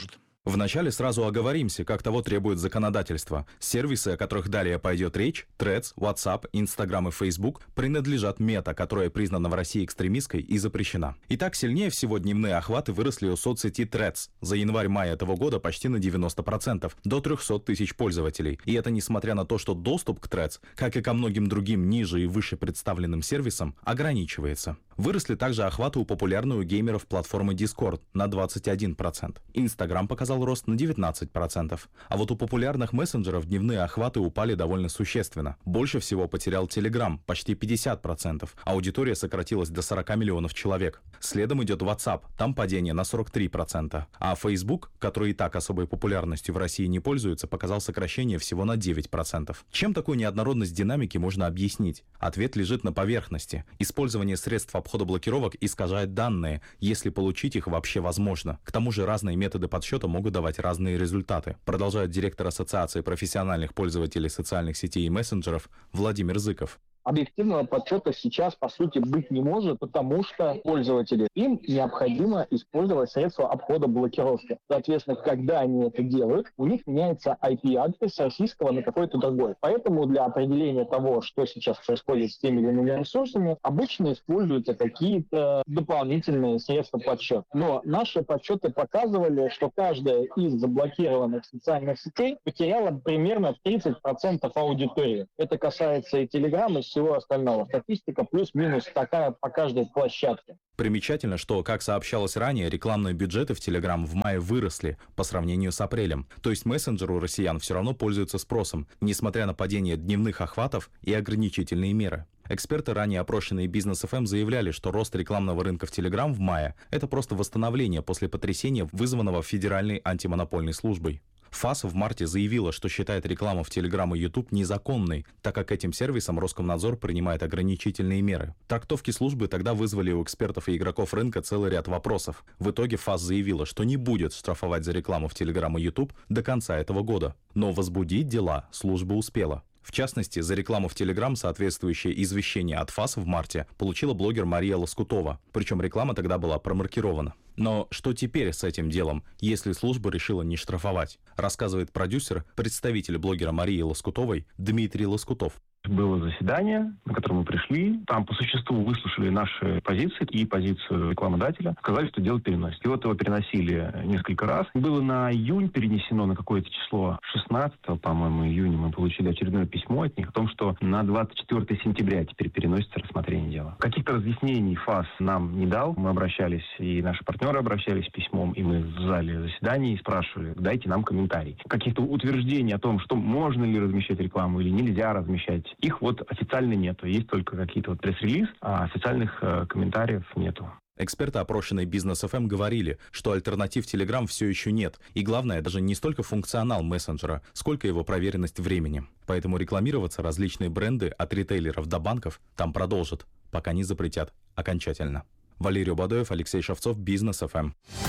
J: Вначале сразу оговоримся, как того требует законодательство. Сервисы, о которых далее пойдет речь, Threads, WhatsApp, Instagram и Facebook, принадлежат Мета, которая признана в России экстремистской и запрещена. Итак, сильнее всего дневные охваты выросли у соцсети Threads. За январь-май этого года почти на 90%, до 300 тысяч пользователей. И это несмотря на то, что доступ к Threads, как и ко многим другим ниже и выше представленным сервисам, ограничивается. Выросли также охваты у популярной у геймеров платформы Discord на 21%. Instagram показал рост на 19%. А вот у популярных мессенджеров дневные охваты упали довольно существенно. Больше всего потерял Telegram, почти 50%. Аудитория сократилась до 40 миллионов человек. Следом идет WhatsApp, там падение на 43%. А Facebook, который и так особой популярностью в России не пользуется, показал сокращение всего на 9%. Чем такую неоднородность динамики можно объяснить? Ответ лежит на поверхности. Использование средств обхода блокировок искажает данные, если получить их вообще возможно. К тому же разные методы подсчета могут давать разные результаты, продолжает директор Ассоциации профессиональных пользователей социальных сетей и мессенджеров Владимир Зыков.
K: Объективного подсчета сейчас, по сути, быть не может, потому что пользователи, им необходимо использовать средства обхода блокировки. Соответственно, когда они это делают, у них меняется IP-адрес российского на какой-то другой. Поэтому для определения того, что сейчас происходит с теми или иными ресурсами, обычно используются какие-то дополнительные средства подсчета. Но наши подсчеты показывали, что каждая из заблокированных социальных сетей потеряла примерно 30% аудитории. Это касается и Telegram, и всего остального. Статистика плюс-минус такая по каждой площадке.
J: Примечательно, что, как сообщалось ранее, рекламные бюджеты в Telegram в мае выросли по сравнению с апрелем. То есть мессенджер у россиян все равно пользуется спросом, несмотря на падение дневных охватов и ограничительные меры. Эксперты, ранее опрошенные Бизнес ФМ, заявляли, что рост рекламного рынка в Telegram в мае – это просто восстановление после потрясения, вызванного Федеральной антимонопольной службой. ФАС в марте заявила, что считает рекламу в Telegram и YouTube незаконной, так как этим сервисам Роскомнадзор принимает ограничительные меры. Трактовки службы тогда вызвали у экспертов и игроков рынка целый ряд вопросов. В итоге ФАС заявила, что не будет штрафовать за рекламу в Telegram и YouTube до конца этого года. Но возбудить дела служба успела. В частности, за рекламу в Telegram соответствующее извещение от ФАС в марте получила блогер Мария Лоскутова. Причем реклама тогда была промаркирована. Но что теперь с этим делом, если служба решила не штрафовать? Рассказывает продюсер, представитель блогера Марии Лоскутовой Дмитрий Лоскутов.
Q: Было заседание, на которое мы пришли. Там по существу выслушали наши позиции и позицию рекламодателя. Сказали, что дело переносит. И вот его переносили несколько раз. Было на июнь перенесено на какое-то число. 16, по-моему, июня мы получили очередное письмо от них о том, что на 24 сентября теперь переносится рассмотрение дела. Каких-то разъяснений ФАС нам не дал. Мы обращались, и наши партнеры обращались с письмом, и мы в зале заседаний спрашивали, дайте нам комментарий. Каких-то утверждений о том, что можно ли размещать рекламу или нельзя размещать, их вот официально нету. Есть только какие-то вот пресс-релиз, а официальных комментариев нету.
J: Эксперты, опрошенные Бизнес ФМ, говорили, что альтернатив Telegram все еще нет. И главное, даже не столько функционал мессенджера, сколько его проверенность временем. Поэтому рекламироваться различные бренды от ритейлеров до банков там продолжат, пока не запретят окончательно. Валерий Бадоев, Алексей Шевцов, Бизнес ФМ.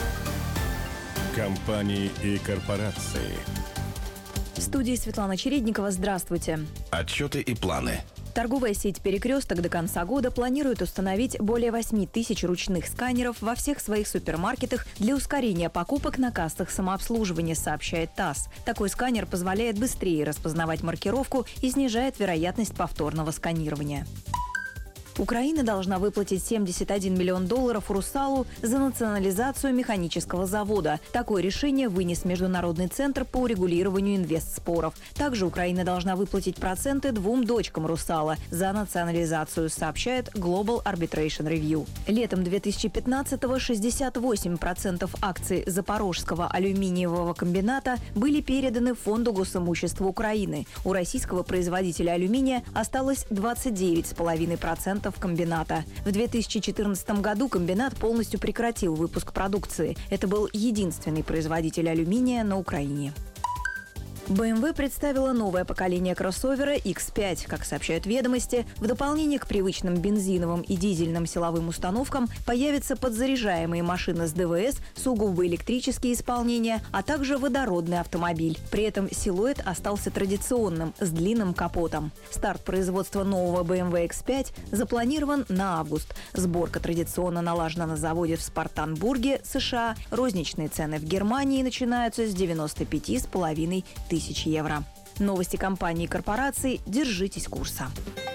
B: Компании и корпорации.
L: В студии Светлана Чередникова. Здравствуйте.
B: Отчеты и планы.
L: Торговая сеть «Перекресток» до конца года планирует установить более 8 тысяч ручных сканеров во всех своих супермаркетах для ускорения покупок на кассах самообслуживания, сообщает ТАСС. Такой сканер позволяет быстрее распознавать маркировку и снижает вероятность повторного сканирования. Украина должна выплатить $71 миллион «Русалу» за национализацию механического завода. Такое решение вынес Международный центр по урегулированию инвестспоров. Также Украина должна выплатить проценты 2 дочкам «Русала» за национализацию, сообщает Global Arbitration Review. Летом 2015-го 68% акций Запорожского алюминиевого комбината были переданы Фонду госимущества Украины. У российского производителя алюминия осталось 29,5% комбината. В 2014 году комбинат полностью прекратил выпуск продукции. Это был единственный производитель алюминия на Украине. BMW представила новое поколение кроссовера X5. Как сообщают ведомости, в дополнение к привычным бензиновым и дизельным силовым установкам появятся подзаряжаемые машины с ДВС, сугубо электрические исполнения, а также водородный автомобиль. При этом силуэт остался традиционным, с длинным капотом. Старт производства нового BMW X5 запланирован на август. Сборка традиционно налажена на заводе в Спартанбурге, США. Розничные цены в Германии начинаются с 95,5 тысяч евро. Новости компаний и корпораций. Держитесь курса.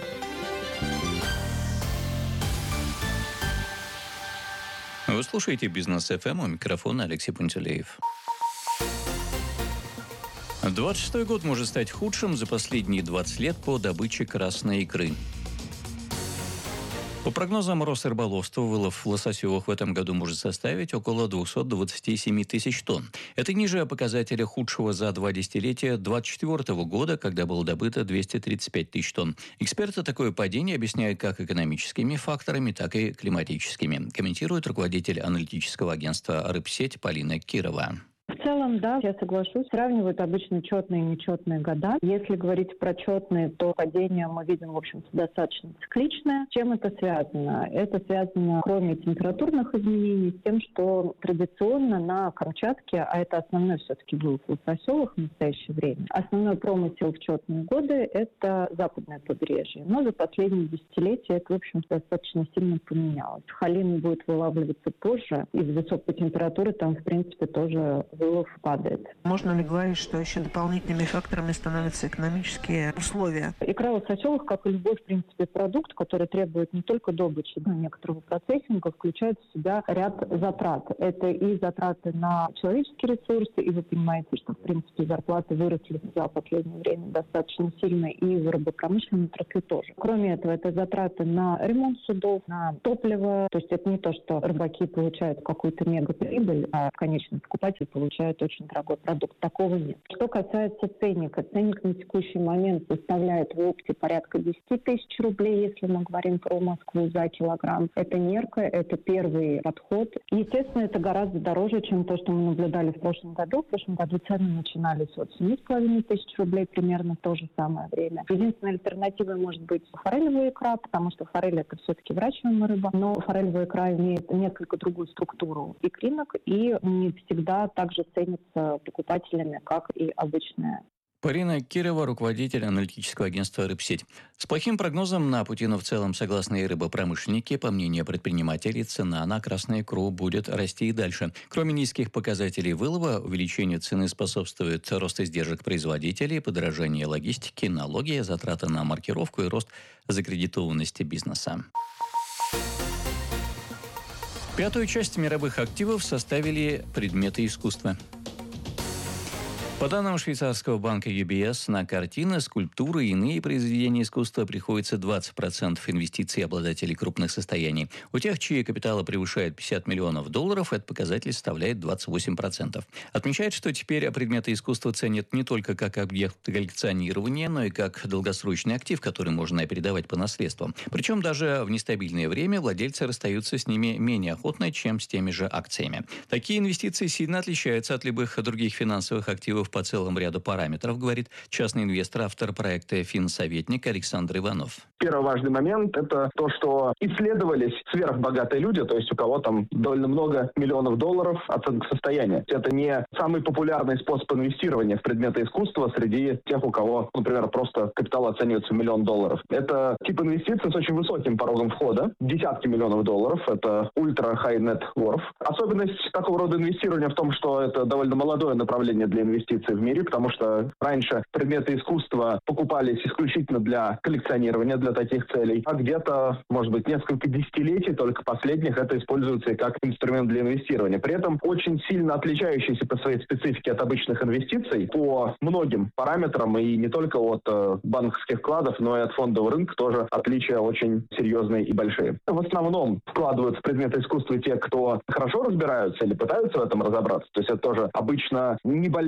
D: Вы слушаете «Бизнес ФМ», у микрофона Алексей Пантелеев. 26-й год может стать худшим за последние 20 лет по добыче красной икры. По прогнозам Росрыболовства, вылов лососевых в этом году может составить около 227 тысяч тонн. Это ниже показателя худшего за 2 десятилетия 2024 года, когда было добыто 235 тысяч тонн. Эксперты такое падение объясняют как экономическими факторами, так и климатическими, комментирует руководитель аналитического агентства «Рыбсеть» Полина Кирова.
M: В целом, да, я соглашусь. Сравнивают обычно четные и нечетные года. Если говорить про четные, то падение мы видим, в общем-то, достаточно цикличное. С чем это связано? Это связано, кроме температурных изменений, с тем, что традиционно на Камчатке, а это основной все-таки был в лососевых в настоящее время, основной промысел в четные годы – это западное побережье. Но за последние десятилетия это, в общем-то, достаточно сильно поменялось. Халин будет вылавливаться позже. Из-за высокой температуры там, в принципе, тоже вылов падает.
O: Можно ли говорить, что еще дополнительными факторами становятся экономические условия?
M: Икра лососевых, как и любой, в принципе, продукт, который требует не только добычи, но и некоторого процессинга, включает в себя ряд затрат. Это и затраты на человеческие ресурсы, и вы понимаете, что, в принципе, зарплаты выросли за последнее время достаточно сильно, и в рыбопромышленной отрасли тоже. Кроме этого, это затраты на ремонт судов, на топливо. То есть это не то, что рыбаки получают какую-то мегаприбыль, а конечный покупатель получает очень дорогой продукт. Такого нет. Что касается ценника. Ценник на текущий момент составляет в опте порядка 10 тысяч рублей, если мы говорим про Москву, за килограмм. Это мерка, это первый подход. Естественно, это гораздо дороже, чем то, что мы наблюдали в прошлом году. В прошлом году цены начинались от 7,5 тысяч рублей примерно в то же самое время. Единственной альтернативой может быть форелевая икра, потому что форель – это все-таки выращиваемая рыба, но форелевая икра имеет несколько другую структуру икринок и не всегда также ценится покупателями, как и обычная.
D: Полина Кирова, руководитель аналитического агентства «Рыбсеть». С плохим прогнозом на пути, но в целом, согласно и рыбопромышленники, по мнению предпринимателей, цена на красную икру будет расти и дальше. Кроме низких показателей вылова, увеличению цены способствует рост издержек производителей, подорожание логистики, налоги, затраты на маркировку и рост закредитованности бизнеса. Пятую часть мировых активов составили предметы искусства. По данным швейцарского банка UBS, на картины, скульптуры и иные произведения искусства приходится 20% инвестиций обладателей крупных состояний. У тех, чьи капиталы превышают $50 миллионов, этот показатель составляет 28%. Отмечает, что теперь предметы искусства ценят не только как объект коллекционирования, но и как долгосрочный актив, который можно передавать по наследству. Причем даже в нестабильное время владельцы расстаются с ними менее охотно, чем с теми же акциями. Такие инвестиции сильно отличаются от любых других финансовых активов по целому ряду параметров, говорит частный инвестор, автор проекта «Финсоветник» Александр Иванов.
R: Первый важный момент – это то, что исследовались сверхбогатые люди, то есть у кого там довольно много миллионов долларов оценка состояния. Это не самый популярный способ инвестирования в предметы искусства среди тех, у кого, например, просто капитал оценивается в $1 миллион. Это тип инвестиций с очень высоким порогом входа, десятки миллионов долларов, это ультра-high net worth. Особенность такого рода инвестирования в том, что это довольно молодое направление для инвестиций в мире, потому что раньше предметы искусства покупались исключительно для коллекционирования, для таких целей, а где-то, может быть, несколько десятилетий, только последних, это используется как инструмент для инвестирования. При этом очень сильно отличающийся по своей специфике от обычных инвестиций по многим параметрам, и не только от банковских вкладов, но и от фондового рынка тоже отличия очень серьезные и большие. В основном вкладываются в предметы искусства те, кто хорошо разбираются или пытаются в этом разобраться. То есть это тоже обычно небольшое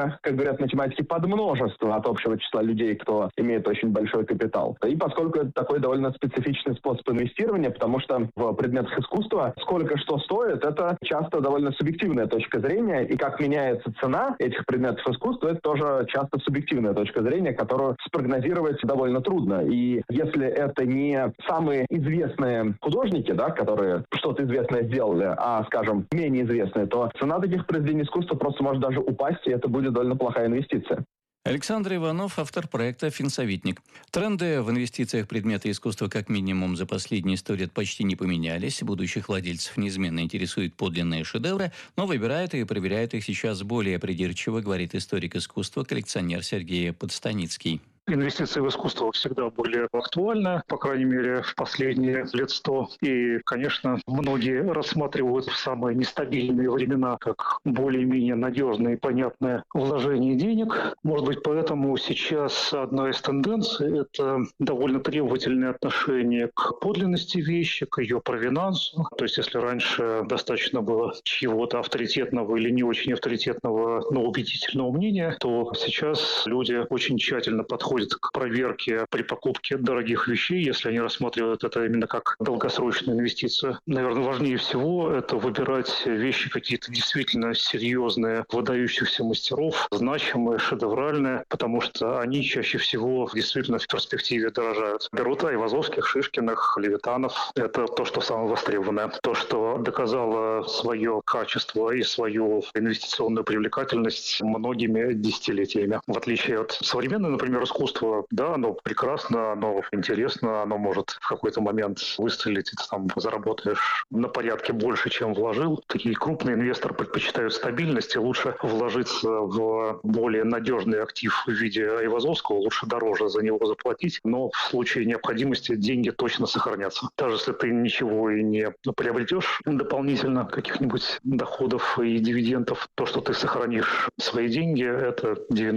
R: делится, как говорят математики, под множество от общего числа людей, кто имеет очень большой капитал. И поскольку это такой довольно специфичный способ инвестирования, потому что в предметах искусства сколько что стоит, это часто довольно субъективная точка зрения, и как меняется цена этих предметов искусства, это тоже часто субъективная точка зрения, которую спрогнозировать довольно трудно. И если это не самые известные художники, да, которые что-то известное сделали, а, скажем, менее известные, то цена таких произведений искусства просто может даже упасть, и это будет довольно плохая инвестиция.
D: Александр Иванов, автор проекта «Финсоветник». Тренды в инвестициях в предметы искусства как минимум за последние 100 лет почти не поменялись. Будущих владельцев неизменно интересуют подлинные шедевры, но выбирают и проверяют их сейчас более придирчиво, говорит историк искусства, коллекционер Сергей Подстаницкий.
N: Инвестиции в искусство всегда были актуальны, по крайней мере, в последние лет 100. И, конечно, многие рассматривают в самые нестабильные времена как более-менее надежное и понятное вложение денег. Может быть, поэтому сейчас одна из тенденций – это довольно требовательное отношение к подлинности вещи, к ее провинансу. То есть, если раньше достаточно было чьего-то авторитетного или не очень авторитетного, но убедительного мнения, то сейчас люди очень тщательно подходят к проверке при покупке дорогих вещей, если они рассматривают это именно как долгосрочную инвестицию. Наверное, важнее всего это выбирать вещи какие-то действительно серьезные, выдающихся мастеров, значимые, шедевральные, потому что они чаще всего действительно в перспективе дорожают. Берут Айвазовских, Шишкиных, Левитанов. Это то, что самое востребованное. То, что доказало свое качество и свою инвестиционную привлекательность многими десятилетиями. В отличие от современного, например, искусства, да, оно прекрасно, оно интересно, оно может в какой-то момент выстрелить, и ты там заработаешь на порядке больше, чем вложил. Такие крупные инвесторы предпочитают стабильность, и лучше вложиться в более надежный актив в виде Айвазовского, лучше дороже за него заплатить, но в случае необходимости деньги точно сохранятся. Даже если ты ничего и не приобретешь дополнительно, каких-нибудь доходов и дивидендов, то, что ты сохранишь свои деньги, это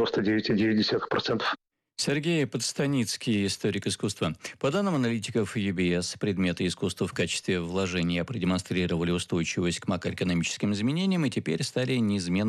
N: 99,9%.
D: Сергей Подстаницкий, историк искусства. По данным аналитиков UBS, предметы искусства в качестве вложения продемонстрировали устойчивость к макроэкономическим изменениям и теперь стали неизменной